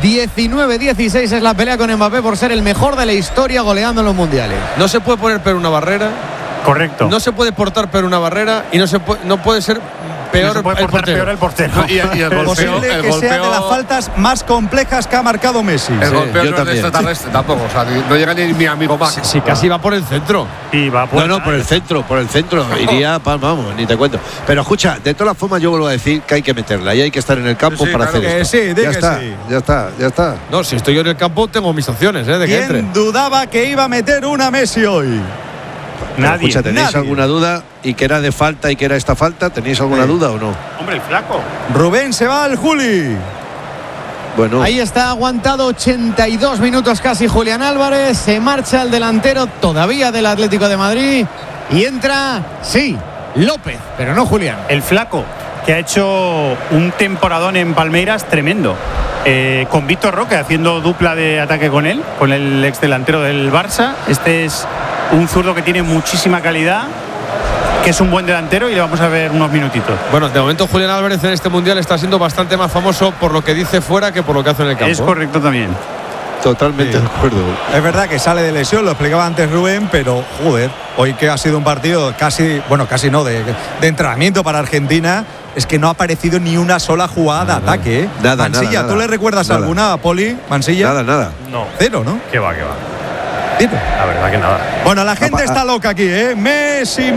19-16 es la pelea con Mbappé por ser el mejor de la historia goleando en los mundiales. No se puede poner peor una barrera. Correcto. No se puede portar peor una barrera y no puede ser peor, no se puede portar peor el portero. Y el golpeo, Posible que sea de las faltas más complejas que ha marcado Messi. El golpeo yo no es también. extraterrestre tampoco. O sea, no llega ni mi amigo Max. Sí, casi va por el centro. Y va por No, por el centro. Iría, vamos, ni te cuento. Pero escucha, de todas las formas yo vuelvo a decir que hay que meterla y hay que estar en el campo para hacer que esto. sí, di ya que está, sí. ya está. No, si estoy yo en el campo tengo mis opciones, de que entre. ¿Quién dudaba que iba a meter una Messi hoy? Pero Nadie. escucha, ¿tenéis nadie. alguna duda? ¿Y que era de falta y que era esta falta? ¿Tenéis alguna duda o no? Hombre, el flaco. Rubén se va al Juli. Bueno, Ahí está aguantado 82 minutos casi Julián Álvarez. Se marcha el delantero todavía del Atlético de Madrid. Y entra, sí, López, pero no Julián. El flaco, que ha hecho un temporadón en Palmeiras tremendo. Con Víctor Roque haciendo dupla de ataque con él, con el ex delantero del Barça. Este es un zurdo que tiene muchísima calidad, que es un buen delantero y le vamos a ver unos minutitos. Bueno, de momento Julián Álvarez en este mundial está siendo bastante más famoso por lo que dice fuera que por lo que hace en el campo. Es correcto también. totalmente de acuerdo. Es verdad que sale de lesión, lo explicaba antes Rubén, pero joder, hoy que ha sido un partido casi no, de entrenamiento para Argentina, es que no ha aparecido ni una sola jugada de ataque, ¿eh? Nada, Mansilla, nada, ¿tú le recuerdas nada. alguna, Poli? Mansilla. Nada. No. Cero, ¿no? Que va. Cero. La verdad que nada. Bueno, la gente está loca aquí, ¿eh? Messi.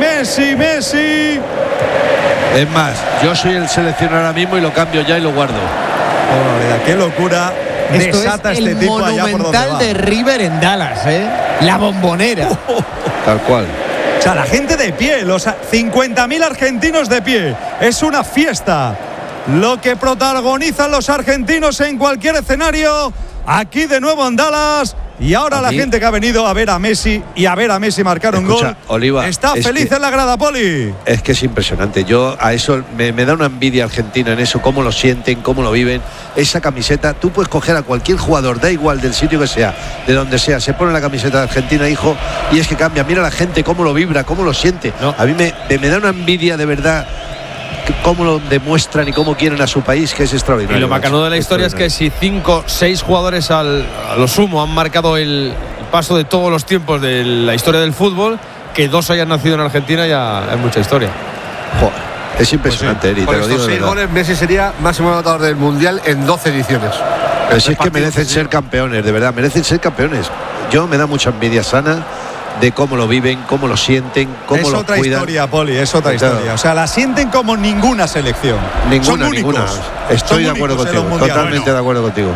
Es más, yo soy el seleccionador ahora mismo y lo cambio ya y lo guardo. Oh, qué locura. Esto Desata es este el tipo allá por donde monumental va. de River en Dallas, ¿eh? La Bombonera. Tal cual. O sea, la gente de pie, los 50.000 argentinos de pie. Es una fiesta. Lo que protagonizan los argentinos en cualquier escenario. Aquí de nuevo en Dallas. Y ahora la gente que ha venido a ver a Messi y a ver a Messi marcar un gol. Oliva, está feliz en la grada, Poli. Es que es impresionante. Yo a eso me da una envidia Argentina en eso, cómo lo sienten, cómo lo viven. Esa camiseta, tú puedes coger a cualquier jugador, da igual del sitio que sea, de donde sea, se pone la camiseta de Argentina, hijo, y es que cambia. Mira la gente cómo lo vibra, cómo lo siente. No. A mí me da una envidia de verdad cómo lo demuestran y cómo quieren a su país, que es extraordinario. Y lo bacano de la historia es que si 5 o 6 jugadores a lo sumo han marcado el paso de todos los tiempos de la historia del fútbol, que 2 hayan nacido en Argentina ya es mucha historia. Joder, es impresionante, Eri, Por te lo estos digo de 6 verdad. goles, Messi sería máximo anotador del Mundial en 12 ediciones. Pero si es que merecen ser campeones, de verdad, merecen ser campeones. Yo me da mucha envidia sana de cómo lo viven, cómo lo sienten, cómo Es lo otra cuidan. historia, Poli, es otra Claro. historia. O sea, la sienten como ninguna selección. Son únicos. Ninguna. Estoy de acuerdo Son únicos en los contigo, mundiales. totalmente de acuerdo contigo.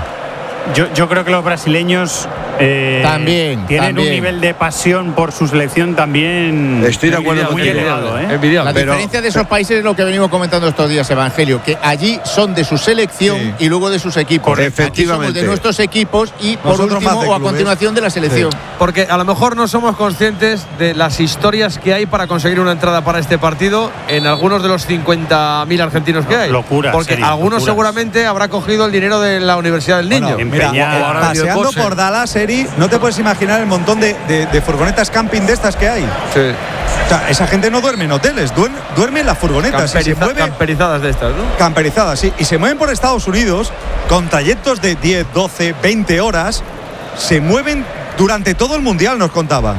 Yo creo que los brasileños También, tienen también. un nivel de pasión por su selección también Estoy de acuerdo muy contigo. elevado, ¿eh? La diferencia de esos países es lo que venimos comentando estos días, Evangelio, que allí son de su selección Sí. y luego de sus equipos. Correcto. Aquí somos Efectivamente. de nuestros equipos y por Nosotros más último de o a clubes. continuación de la selección. Porque a lo mejor no somos conscientes de las historias que hay para conseguir una entrada para este partido en algunos de los 50.000 argentinos que hay. Locuras, Porque serio, algunos locuras. seguramente habrá cogido el dinero de la Universidad del Niño. Bueno, mira, Empeñado. Ahora paseando Dios, por Dallas, Eri, no te puedes imaginar el montón de furgonetas camping de estas que hay. Sí. O sea, esa gente no duerme en hoteles, duerme en las furgonetas. Y se mueve Camperizadas de estas, ¿no? camperizadas, sí. Y se mueven por Estados Unidos con trayectos de 10, 12, 20 horas. Se mueven durante todo el mundial, nos contaban.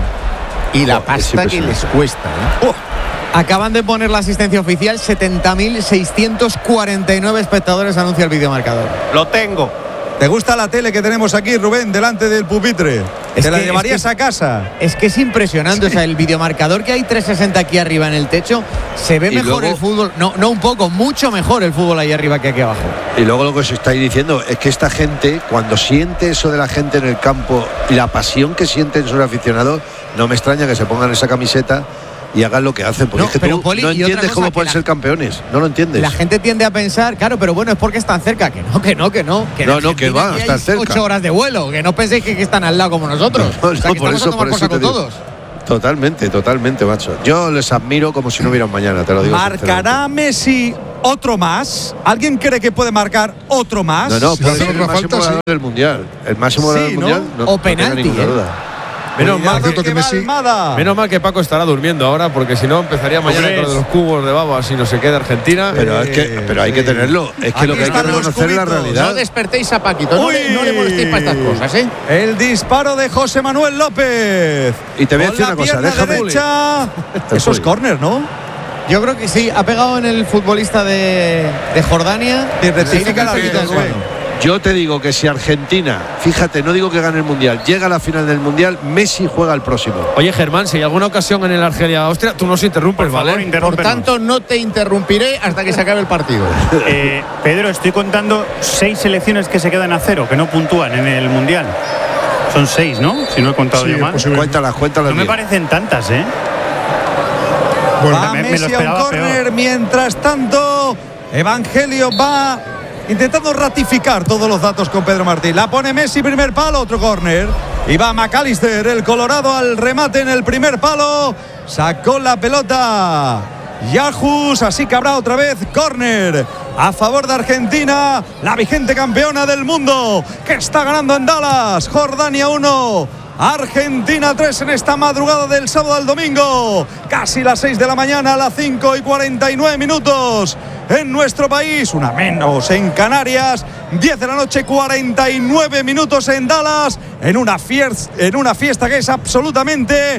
Y la Es pasta que les impresionante. cuesta. ¿eh? Acaban de poner la asistencia oficial, 70.649 espectadores, anuncia el videomarcador. Lo tengo. ¿Te gusta la tele que tenemos aquí, Rubén, delante del pupitre? Es ¿Te la que- llevarías es que- a casa? Es que es impresionante, o sea, el videomarcador que hay 360 aquí arriba en el techo, se ve Y mejor luego- el fútbol, no un poco, mucho mejor el fútbol ahí arriba que aquí abajo. Y luego lo que os estáis diciendo es que esta gente, cuando siente eso de la gente en el campo y la pasión que sienten sus aficionados, no me extraña que se pongan esa camiseta y hagan lo que hacen, porque No, es que pero, tú Poli, no y otra entiendes cosa cómo que pueden ser campeones, no lo entiendes. La gente tiende a pensar, claro, pero bueno, es porque están cerca. Que no. Que no, que va, aquí están hay cerca. 8 horas de vuelo, que no penséis que están al lado como nosotros. No, o sea, que por estamos eso a tomar por saco te digo. todos. Totalmente, macho. Yo les admiro como si no hubiera un mañana, te lo digo. ¿Marcará Messi otro más? ¿Alguien cree que puede marcar otro más? No, Si puede hace ser el otra máximo falta, goleador del Mundial. El máximo goleador del ¿no? Mundial. No, O no tenga penalti, ninguna duda. Menos mal, cierto que Messi- menos mal que Paco estará durmiendo ahora, porque si no empezaría mañana Hombre, con lo de los cubos de babas y no se queda Argentina. Pero hay que tenerlo. Es que Aquí lo que hay que están los reconocer es la cubitos. realidad. No despertéis a Paquito, no Uy. le molestéis para estas cosas, ¿eh? El disparo de José Manuel López. Y te voy a Con decir la una cosa, pierna déjame. derecha. Eso es córner, ¿no? Yo creo que sí, ha pegado en el futbolista de Jordania. Y rectifica Sí, la sí, vida, sí, Rubén. Yo te digo que si Argentina, fíjate, no digo que gane el Mundial, llega a la final del Mundial, Messi juega el próximo. Oye, Germán, si hay alguna ocasión en el Argelia-Austria, tú nos interrumpes, Por favor, ¿vale? Por interrúmpenos. tanto, no te interrumpiré hasta que se acabe el partido. Pedro, estoy contando 6 selecciones que se quedan a 0, que no puntúan en el Mundial. Son 6, ¿no? Si no he contado Sí, yo es mal. posible. Cuéntalas No me bien. parecen tantas, ¿eh? Bueno, Va me lo Messi a un esperaba córner. peor. Mientras tanto, Evangelio va intentando ratificar todos los datos con Pedro Martín. La pone Messi, primer palo, otro córner. Y va McAllister, el Colorado, al remate en el primer palo. Sacó la pelota Yajus, así que habrá otra vez córner a favor de Argentina, la vigente campeona del mundo, que está ganando en Dallas. Jordania 1, Argentina 3 en esta madrugada del sábado al domingo. Casi las 6 de la mañana, a las 5:49 minutos en nuestro país, una menos en Canarias. 10 de la noche, 49 minutos en Dallas, en una fiesta que es absolutamente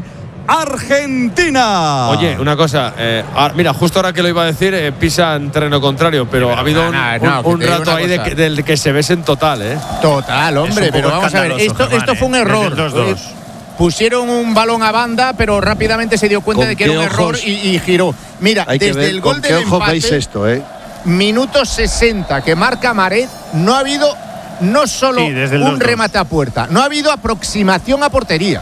argentina. Oye, una cosa, mira, justo ahora que lo iba a decir, pisa en terreno contrario, pero ha habido un que te digo rato una ahí cosa. del que se ves en total, ¿eh? Total, hombre, Es un pero poco vamos a ver, escandaloso, esto Germán, fue un ¿eh? error. Desde el 2-2. Pusieron un balón a banda, pero rápidamente se dio cuenta ¿Con de que era qué un error ojos? y giró. Mira, Hay que desde ver el con gol qué del ojos veis empate, esto, ¿eh? minuto 60 que marca Maret, no ha habido no solo Sí, desde el un 2-2. remate a puerta, no ha habido aproximación a portería.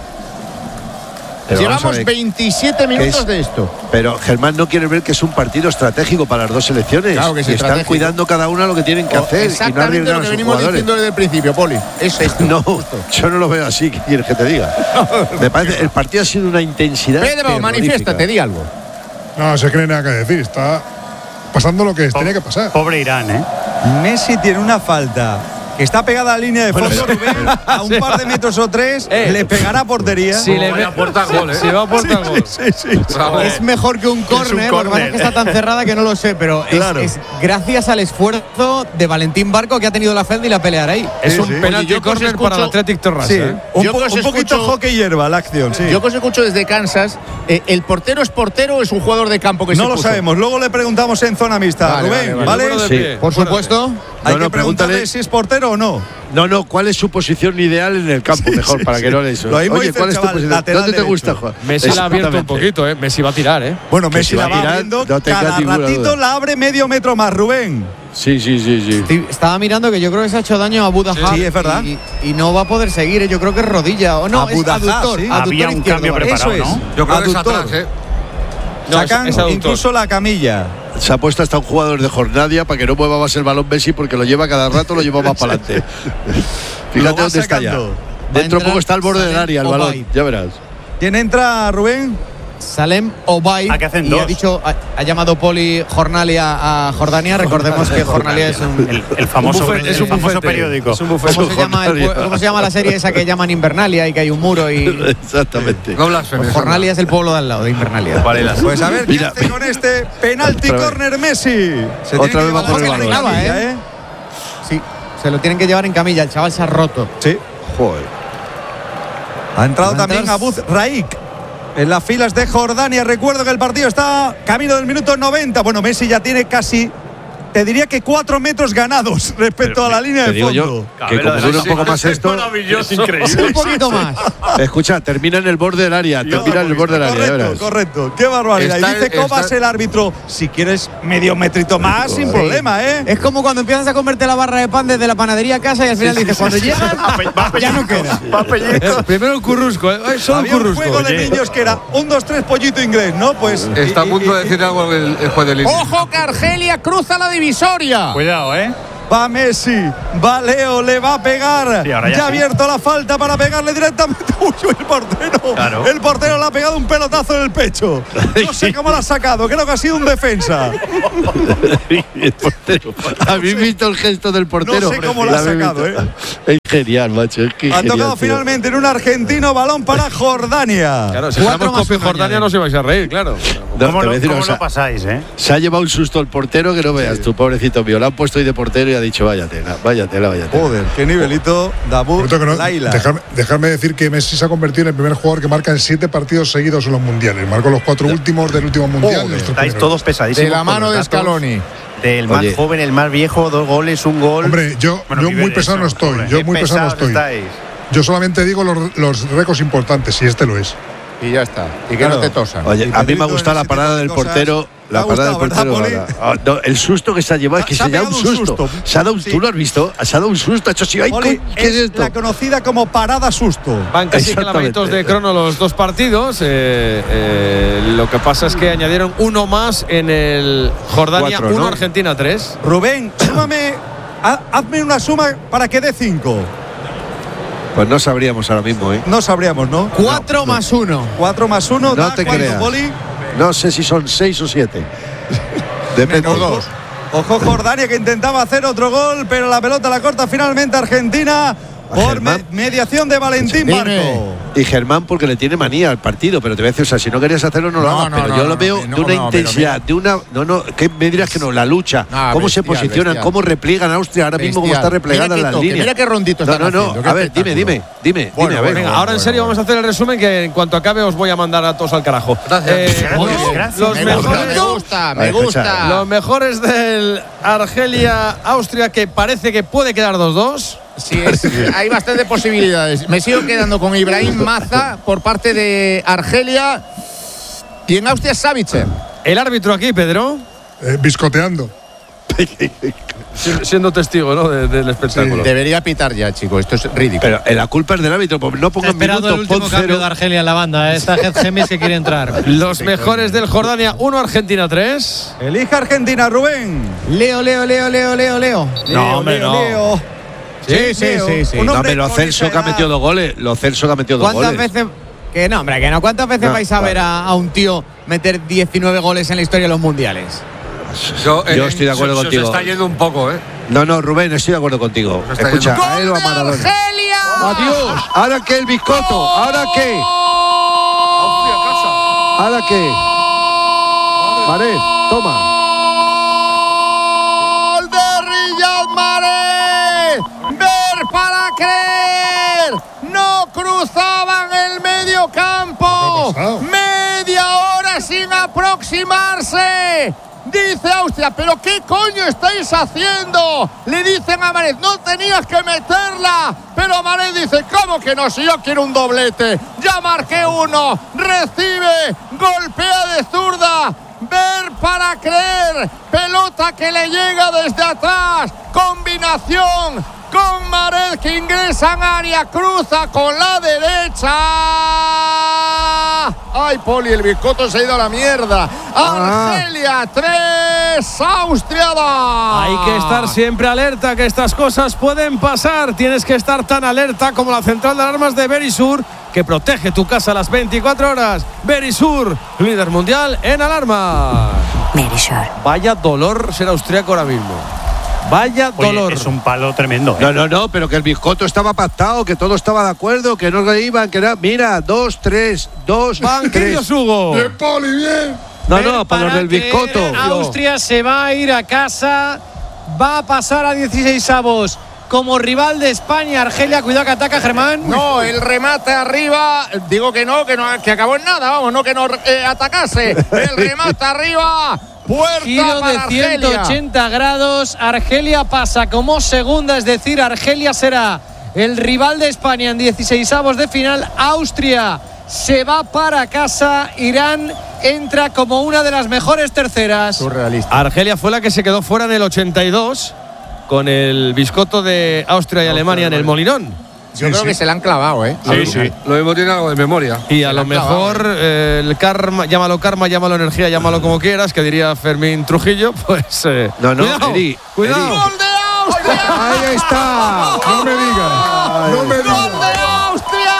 Pero vamos a Llevamos ver, 27 minutos es- de esto. Pero Germán no quiere ver que es un partido estratégico para las dos selecciones. Claro que es y están estratégico. cuidando cada una lo que tienen que hacer y no Exactamente arriesgar lo a que sus venimos jugadores. diciendo desde el principio, Poli. Es esto. No, yo no lo veo así. ¿Qué quieres que te diga? Me parece el partido ha sido una intensidad. Pedro, terrorífica. manifiéstate, di algo. no se cree nada que decir. Está pasando lo que tenía que pasar. Pobre Irán, ¿eh? Messi tiene una falta que está pegada a la línea de fondo, Rubén, a un par de metros o tres, le pegará a portería. Si le ve, si va a aportar gol. Es mejor que un córner, lo que pasa es que está tan cerrada que no lo sé, pero Claro. es gracias al esfuerzo de Valentín Barco que ha tenido la fe y la pelear ahí. Es un Oye, penalti yo que os córner para el escucho- Athletic Terrassa, Sí, ¿eh? Yo que os un poquito escucho- hockey hierba la acción, sí. Yo que os escucho desde Kansas, ¿el portero es portero o es un jugador de campo que No se lo puso? sabemos, luego le preguntamos en zona mixta. Vale, Rubén, vale, ¿vale? Número de Sí. pie. Por supuesto. Hay No, que no, preguntarle pregúntale. si es portero o no. No, ¿cuál es su posición ideal en el campo? Mejor, para que no le eso. Lo mismo Oye, dice ¿cuál el es tu chaval, posición? lateral ¿Dónde te derecho. gusta, Juan? Messi la ha abierto un Exactamente. poquito, ¿eh? Messi va a tirar, ¿eh? Bueno, Que Messi si la va a va tirar, abriendo, no tenga cada ninguna ratito duda. la abre medio metro más, Rubén. Sí. Estaba mirando que yo creo que se ha hecho daño a Budahar. Sí, es verdad. Y no va a poder seguir. Yo creo que es rodilla. O no, A es Budahar, aductor. sí. aductor Había un izquierdo, cambio ¿vale? preparado, Eso es. ¿no? Yo creo que es Aductor. atrás, ¿eh? No, Sacan es aductor. incluso la camilla. Se ha puesto hasta un jugador de Jornadia para que no mueva más el balón Messi porque lo lleva cada rato, lo lleva más para adelante. Lo Fíjate va dónde está ya. sacando. Dentro entrar poco está al borde del Salem área el Obaid. balón, ya verás. ¿Quién entra, Rubén? Salem Obaid. Ah, que hacen y dos. ha dicho, ha llamado Poli Jornalia a Jordania. Recordemos que Jornalia es un. El famoso, bufete, el es un famoso bufete. periódico. Es un bufete. ¿Cómo se, llama ¿Cómo se llama la serie esa que llaman Invernalia y que hay un muro y. Exactamente. No blasfemes. Pues Jornalia es el pueblo de al lado de Invernalia. Pues a ver qué Mira, hace con este penalti otra vez. córner Messi. Se Otra tiene que vez va llevar por el la balón. camilla, ¿eh? Sí, se lo tienen que llevar en camilla. El chaval se ha roto. Sí. Joder. Ha entrado Va a también entrar- Abuz Raik en las filas de Jordania. Recuerdo que el partido está camino del minuto 90. Bueno, Messi ya tiene casi te diría que 4 metros ganados respecto a la línea de fondo. Yo, que como dura un poco más esto, es increíble. Un poquito más. escucha, termina en el borde del área, termina en el borde del área. Correcto, correcto. Qué barbaridad. Y dice Comas, el árbitro, si quieres medio metrito más, sin problema, ¿eh? Es como cuando empiezas a comerte la barra de pan desde la panadería a casa y al final dices, cuando llegas, ya no queda. Primero el currusco, solo Había un currusco. juego de niños que era 1, 2, 3, pollito inglés, ¿no? Pues Está a punto de decir algo el juez de línea. Ojo que Argelia cruza la divisoria. Cuidado, va Messi, va Leo, le va a pegar. Sí, ahora ya ya ha sí. abierto la falta para pegarle directamente. Uy, el portero. Claro. El portero le ha pegado un pelotazo en el pecho. No sé cómo lo ha sacado, creo que ha sido un defensa. El portero. ¿Habéis visto el gesto del portero? No sé cómo lo ha sacado, Es genial, macho. Es que Ha genial, tocado tío. finalmente en un argentino, balón para Jordania. Claro, si fuéramos Copia Jordania no se vais a reír, claro. No, ¿Cómo te voy a decir una lo cosa. pasáis, Se ha llevado un susto el portero que no veas tú, pobrecito mío. Lo han puesto ahí de portero y ha dicho, vaya tela. Joder, qué nivelito, Dabur, Laila. Dejarme decir que Messi se ha convertido en el primer jugador que marca en 7 partidos seguidos en los mundiales. Marcó los 4 últimos del último mundial. Joder, estáis todos pesadísimos. De la mano de Scaloni. Del más joven, el más viejo, 2 goles, 1 gol. Hombre, yo muy pesado no estoy. Yo muy pesado no estoy. Yo solamente digo los récords importantes, si este lo es. Y ya está. Y que no te tosan. Oye, a mí me ha gustado la parada del portero. La parada del portero. No, el susto que se ha llevado es que se ha dado un susto. Se ha dado ¿tú lo has visto? Se ha dado un susto. Ha hecho así. Poli, ¿qué es esto? La conocida como parada susto. Van casi clavaditos de crono los dos partidos. Lo que pasa es que añadieron uno más en el Jordania 4, 1, ¿no? Argentina 3. Rubén, súmame, hazme una suma para que dé 5. Pues no sabríamos ahora mismo, ¿eh? No sabríamos, ¿no? 4 más 1. 4 más 1. No da te cuánto, creas. Poli? No sé si son 6 o 7. Depende. Ojo Jordania que intentaba hacer otro gol, pero la pelota la corta finalmente Argentina por mediación de Valentín Barco. Y Germán porque le tiene manía al partido, pero te voy a decir, o sea, si no querías hacerlo no lo hagas, pero yo lo veo de una intensidad, de una que me dirás que no, la lucha, cómo se posicionan, cómo repliegan a Austria ahora mismo, cómo está replegada en las líneas. Mira qué rondito está. No, a ver, dime, a ver. Venga, ahora en serio vamos a hacer el resumen que en cuanto acabe os voy a mandar a todos al carajo. Me gusta. Los mejores del Argelia-Austria, que parece que puede quedar 2-2. Sí, hay bastantes posibilidades. Me sigo quedando con Ibrahim Maza por parte de Argelia y en Austria Savitzer. El árbitro aquí, Pedro. Biscoteando. Siendo testigo, ¿no? del espectáculo. Debería pitar ya, chico. Esto es ridículo. Pero la culpa es del árbitro, pues no pongan Esperado el minutos, último cambio de Argelia en la banda. Está Gemis que quiere entrar. Los mejores del Jordania 1, Argentina 3. Elija Argentina, Rubén. Leo. No, hombre, no. Leo. Sí. No, pero Celso que ha metido 2 goles. Celso que ha metido 2 goles. ¿Cuántas veces? Que no, hombre, que no. ¿Cuántas veces vais a ver a un tío meter 19 goles en la historia de los mundiales? Yo estoy de acuerdo contigo. Se está yendo un poco, ¿eh? No, Rubén, estoy de acuerdo contigo. Escucha, a él o a Maradona. Adiós. ¿Ahora qué el bizcocho? ¿Ahora qué? ¿Ahora qué? Mahrez, toma. ¡Gol de Riyad Mahrez! ¡Ver para creer! ¡No cruzaban el medio campo! ¡Media hora sin aproximarse! Dice Austria, ¿pero qué coño estáis haciendo? Le dicen a Mahrez, no tenías que meterla. Pero Mahrez dice, ¿cómo que no? Si yo quiero un doblete. Ya marqué 1. Recibe, golpea de zurda. Ver para creer. Pelota que le llega desde atrás. Combinación con Mahrez que ingresa en área. Cruza con la derecha. Ay, Poli, el bizcocho se ha ido a la mierda. Argelia 3, Austria 2. Hay que estar siempre alerta, que estas cosas pueden pasar. Tienes que estar tan alerta como la central de alarmas de Verisur, que protege tu casa a las 24 horas. Verisur, líder mundial en alarmas. Verisur. Vaya dolor ser austriaco ahora mismo. Vaya dolor. Oye, es un palo tremendo. No, pero que el bizcocho estaba pactado, que todo estaba de acuerdo, que no iban, que era. Mira, 2, 3, 2, 3. Banquillos, Hugo. Bien, Poli, bien. No, para los del bizcocho. Austria se va a ir a casa. Va a pasar a 16avos como rival de España. Argelia, cuidado que ataca Germán. No, el remate arriba. Digo que no, que acabó en nada, vamos, no que no atacase. El remate arriba. Puerta Giro de para Argelia. 180 grados. Argelia pasa como segunda, es decir, Argelia será el rival de España en 16avos de final. Austria se va para casa. Irán entra como una de las mejores terceras. Surrealista. Argelia fue la que se quedó fuera en el 82 con el biscotto de Austria y Alemania en el Molinón. Yo creo que se la han clavado, ¿eh? Sí. Lo mismo tiene algo de memoria. Y a lo mejor el karma, llámalo energía, llámalo como quieras, que diría Fermín Trujillo, pues. Cuidado. ¡Gol de Austria! Ahí está. No me digas. No me digas. ¡Gol de Austria!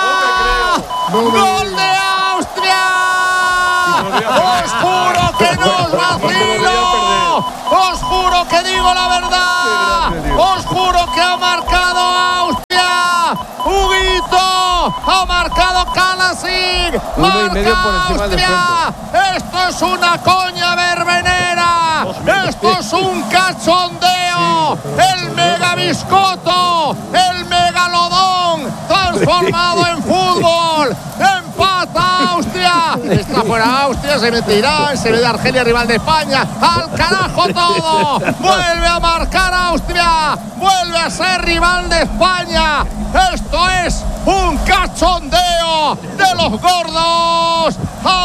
¡Gol de Austria! ¡Os juro que no os vacilo! ¡Os juro que digo la verdad! ¡Os juro que ha marcado Austria! ¡Huguito! ¡Ha marcado Kalasic! ¡Marca Austria! ¡Esto es una coña verbenera! ¡Esto es un cachondeo! ¡El megabiscoto! ¡El megalodón! ¡Transformado en fútbol! ¡Empata Austria! Está fuera Austria, se mete Irán, se ve de Argelia, rival de España. ¡Al carajo todo! ¡Vuelve a marcar Austria! ¡Vuelve a ser rival de España! ¡Esto es un cachondeo de los gordos!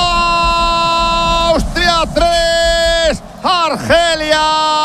¡Austria 3! ¡Argelia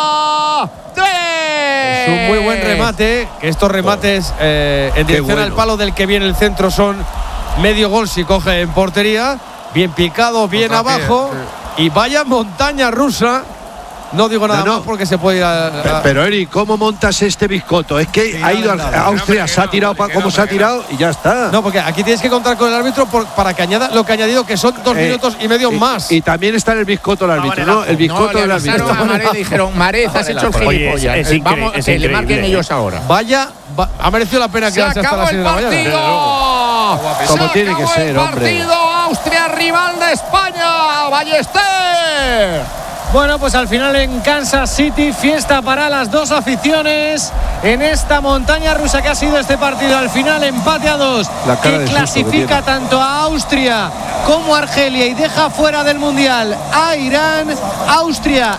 3! Es un muy buen remate, que estos remates en dirección al palo del que viene el centro son medio gol si coge en portería, bien picado, bien abajo, y vaya montaña rusa. No digo nada más porque se puede ir a… Pero Eri, ¿cómo montas este biscotto? Es que ha ido a Austria, se ha tirado como se ha tirado y ya está. No, porque aquí tienes que contar con el árbitro para que añada lo que ha añadido, que son 2 minutos y medio más. Y también está en el biscotto el árbitro, ¿no? El biscotto del árbitro. Dijeron, Marez, has hecho el gilipollas. Vamos, que le marquen ellos ahora. Vaya, ha merecido la pena quedarse hasta las 6 de la mañana. Como tiene que ser, hombre. Austria, rival de España. Ballester. Bueno, pues al final en Kansas City, fiesta para las dos aficiones en esta montaña rusa que ha sido este partido. Al final empate a 2, que clasifica tanto a Austria como a Argelia y deja fuera del Mundial a Irán. Austria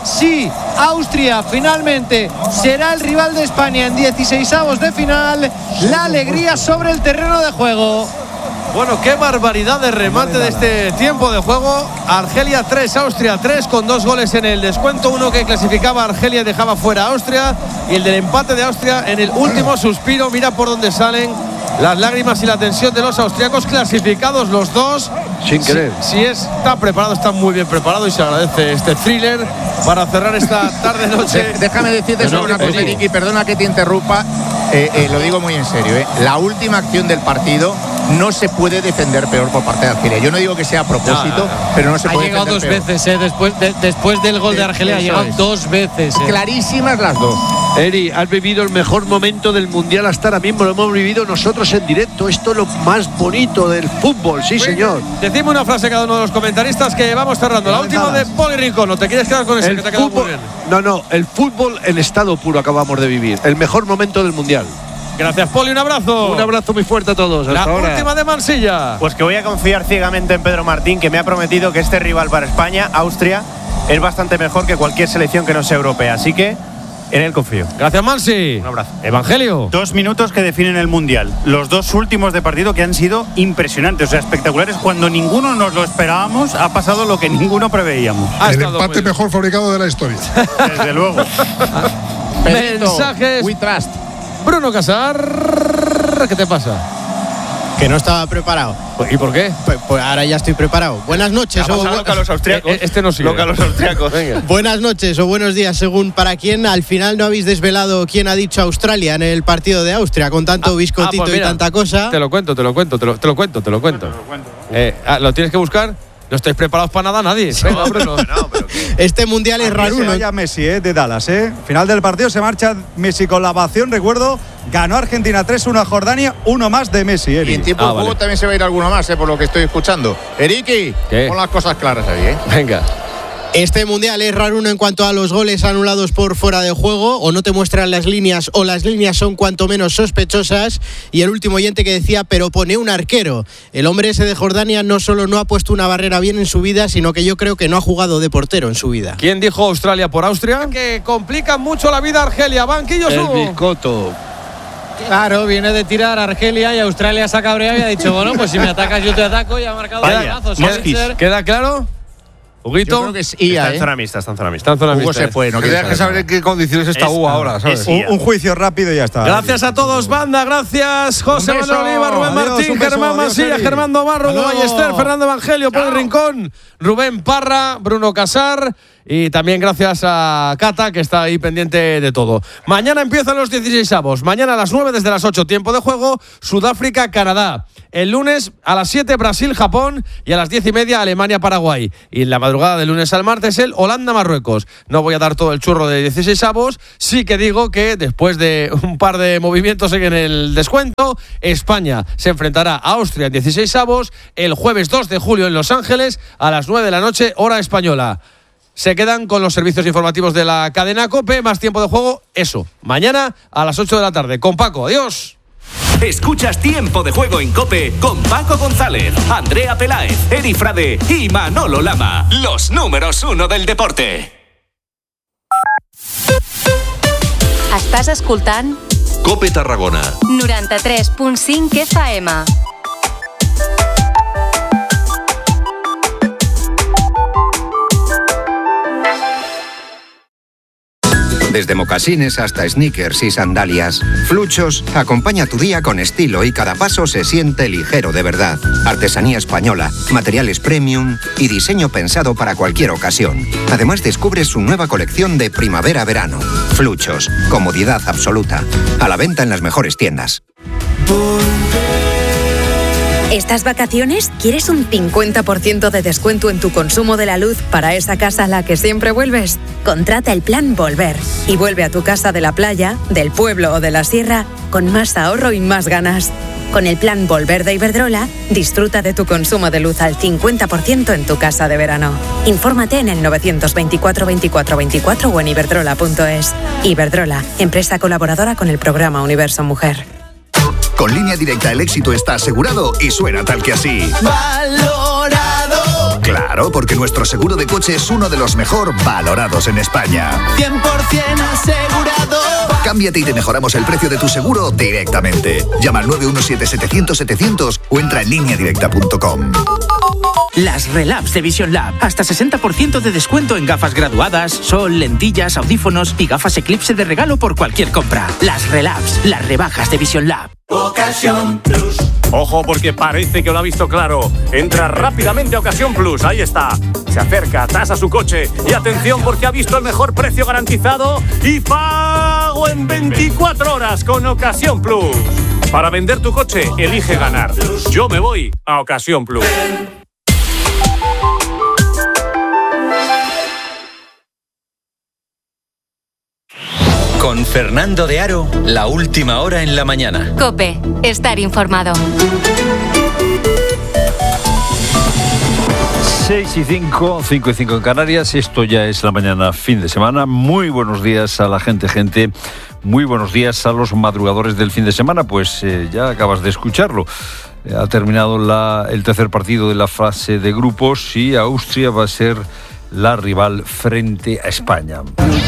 finalmente será el rival de España en 16avos de final. La alegría sobre el terreno de juego. Bueno, qué barbaridad de remate de este tiempo de juego. Argelia 3, Austria 3, con 2 goles en el descuento. Uno que clasificaba a Argelia y dejaba fuera a Austria. Y el del empate de Austria en el último suspiro. Mira por dónde salen las lágrimas y la tensión de los austriacos, clasificados los dos. Sin querer. Si está preparado, está muy bien preparado y se agradece este thriller para cerrar esta tarde-noche. Déjame decirte solo una cosa, Ricky, perdona que te interrumpa. Lo digo muy en serio. La última acción del partido no se puede defender peor por parte de Argelia. Yo no digo que sea a propósito, pero no se puede defender. Ha llegado 2 veces, después del gol de Argelia, ha llegado 2 veces. Clarísimas las dos. Eri, has vivido el mejor momento del Mundial hasta ahora mismo. Lo hemos vivido nosotros en directo. Esto es lo más bonito del fútbol, sí, señor. Decimos una frase cada uno de los comentaristas que vamos cerrando. La última de Poli Rincón. ¿No te quieres quedar con ese que te ha quedado muy bien? No, el fútbol en estado puro acabamos de vivir. El mejor momento del Mundial. Gracias, Poli, un abrazo. Un abrazo muy fuerte a todos. Hasta ahora. Última de Mansilla. Pues que voy a confiar ciegamente en Pedro Martín, que me ha prometido que este rival para España, Austria, es bastante mejor que cualquier selección que no sea europea. Así que en él confío. Gracias, Mansi. Un abrazo. Evangelio. 2 minutos que definen el Mundial. Los 2 últimos de partido que han sido impresionantes, o sea, espectaculares. Cuando ninguno nos lo esperábamos, ha pasado lo que ninguno preveíamos. El empate mejor fabricado de la historia. Desde luego. Mensajes. We trust. Bruno Casar, ¿qué te pasa? Que no estaba preparado. ¿Y por qué? Pues ahora ya estoy preparado. Buenas noches. Loca a los austriacos. Este no sigue. Loca a los austriacos. Venga. Buenas noches o buenos días, según para quién. Al final no habéis desvelado quién ha dicho Australia en el partido de Austria, con tanto biscotito pues mira, y tanta cosa. Te lo cuento. ¿Lo tienes que buscar? No estáis preparados para nada nadie. Venga, Bruno. Este mundial es raro, ¿no? Ya Messi, de Dallas, Final del partido se marcha Messi con la ovación. Recuerdo, ganó Argentina 3-1 a Jordania, uno más de Messi. Y en tiempo de juego también se va a ir alguno más, por lo que estoy escuchando. Eriki, pon las cosas claras ahí, Venga. Este mundial es raro en cuanto a los goles anulados por fuera de juego, o no te muestran las líneas o las líneas son cuanto menos sospechosas. Y el último oyente que decía, pero pone un arquero. El hombre ese de Jordania no solo no ha puesto una barrera bien en su vida, sino que yo creo que no ha jugado de portero en su vida. ¿Quién dijo Australia por Austria? Que complican mucho la vida a Argelia. Banquillo El Hugo. Biscotto. Claro, viene de tirar Argelia y Australia se ha cabreado y ha dicho, bueno, pues si me atacas yo te ataco, y ha marcado un golazo. ¿Queda claro? Huguito. Yo creo que es IA, está en zona mixta, está en zona mixta. Hugo se fue, no tienes que saber en qué condiciones está Hugo ahora, ¿sabes? Un juicio rápido y ya está. Gracias a todos, banda. Gracias, José Manuel Oliva, Rubén Martín, Germán Masía, Germán Domarro, Hugo Ballester, Fernando Evangelio, Poli Rincón, Rubén Parra, Bruno Casar. Y también gracias a Cata, que está ahí pendiente de todo. Mañana empiezan los 16avos. Mañana a las 9 desde las 8, tiempo de juego, Sudáfrica-Canadá. El lunes a las 7, Brasil-Japón. Y a las 10:30, Alemania-Paraguay. Y en la madrugada del lunes al martes, el Holanda-Marruecos. No voy a dar todo el churro de 16avos. Sí que digo que después de un par de movimientos en el descuento, España se enfrentará a Austria en 16avos el jueves 2 de julio en Los Ángeles a las 9 de la noche, hora española. Se quedan con los servicios informativos de la cadena COPE, más tiempo de juego, eso. Mañana a las 8 de la tarde. Con Paco, adiós. Escuchas Tiempo de Juego en COPE con Paco González, Andrea Peláez, Eri Frade y Manolo Lama. Los números 1 del deporte. Estàs escoltant COPE Tarragona 93.5 FM. Desde mocasines hasta sneakers y sandalias, Fluchos acompaña tu día con estilo y cada paso se siente ligero de verdad. Artesanía española, materiales premium y diseño pensado para cualquier ocasión. Además descubres su nueva colección de primavera-verano. Fluchos, comodidad absoluta. A la venta en las mejores tiendas. ¿Estas vacaciones quieres un 50% de descuento en tu consumo de la luz para esa casa a la que siempre vuelves? Contrata el plan Volver y vuelve a tu casa de la playa, del pueblo o de la sierra con más ahorro y más ganas. Con el plan Volver de Iberdrola, disfruta de tu consumo de luz al 50% en tu casa de verano. Infórmate en el 924 24 24 o en iberdrola.es. Iberdrola, empresa colaboradora con el programa Universo Mujer. Con Línea Directa el éxito está asegurado y suena tal que así. ¡Valorado! Claro, porque nuestro seguro de coche es uno de los mejor valorados en España. 100% asegurado. Cámbiate y te mejoramos el precio de tu seguro directamente. Llama al 917-700-700 o entra en lineadirecta.com. Las Relabs de Vision Lab. Hasta 60% de descuento en gafas graduadas, sol, lentillas, audífonos y gafas Eclipse de regalo por cualquier compra. Las Relabs, las rebajas de Vision Lab. Ocasión Plus. Ojo, porque parece que lo ha visto claro. Entra rápidamente a Ocasión Plus, ahí está. Se acerca, tasa su coche y atención porque ha visto el mejor precio garantizado y pago en 24 horas con Ocasión Plus. Para vender tu coche, elige ganar. Yo me voy a Ocasión Plus. Con Fernando de Aro, la última hora en la mañana. COPE, estar informado. 6:05, 5:05 en Canarias. Esto ya es la mañana, fin de semana. Muy buenos días a la gente. Muy buenos días a los madrugadores del fin de semana. Pues ya acabas de escucharlo. Ha terminado el tercer partido de la fase de grupos y Austria va a ser la rival frente a España.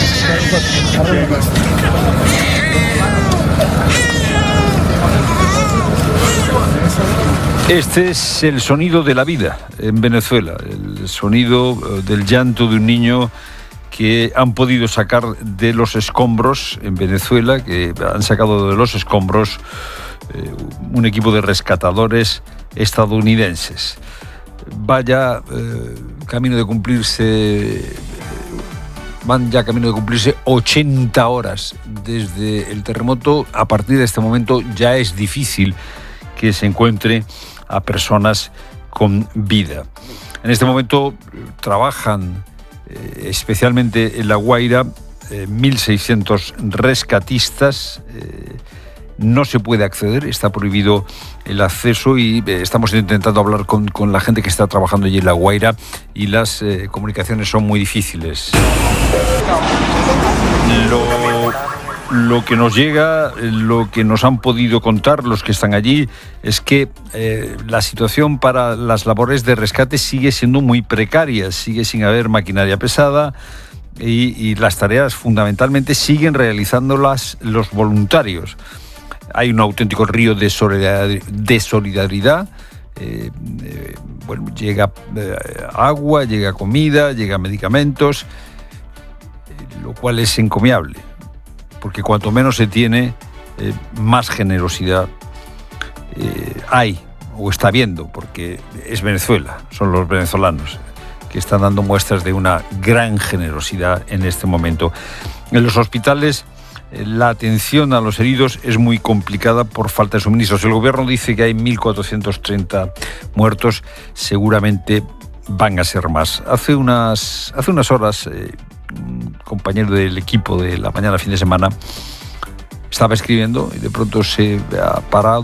Este es el sonido de la vida en Venezuela, el sonido del llanto de un niño que han podido sacar de los escombros en Venezuela, que han sacado de los escombros un equipo de rescatadores estadounidenses. Vaya camino de cumplirse, van ya camino de cumplirse 80 horas desde el terremoto. A partir de este momento ya es difícil que se encuentre a personas con vida. En este momento trabajan especialmente en La Guaira 1.600 rescatistas no se puede acceder, está prohibido el acceso y estamos intentando hablar con la gente que está trabajando allí en La Guaira y las comunicaciones son muy difíciles. Lo que nos llega, lo que nos han podido contar los que están allí, es que la situación para las labores de rescate sigue siendo muy precaria, sigue sin haber maquinaria pesada y las tareas fundamentalmente siguen realizándolas los voluntarios. Hay un auténtico río de solidaridad. Bueno, llega agua, llega comida, llega medicamentos, lo cual es encomiable. Porque cuanto menos se tiene, más generosidad hay o está habiendo, porque es Venezuela, son los venezolanos que están dando muestras de una gran generosidad en este momento. En los hospitales la atención a los heridos es muy complicada por falta de suministros. El gobierno dice que hay 1.430 muertos, seguramente van a ser más. Hace unas horas un compañero del equipo de La Mañana fin de semana estaba escribiendo y de pronto se ha parado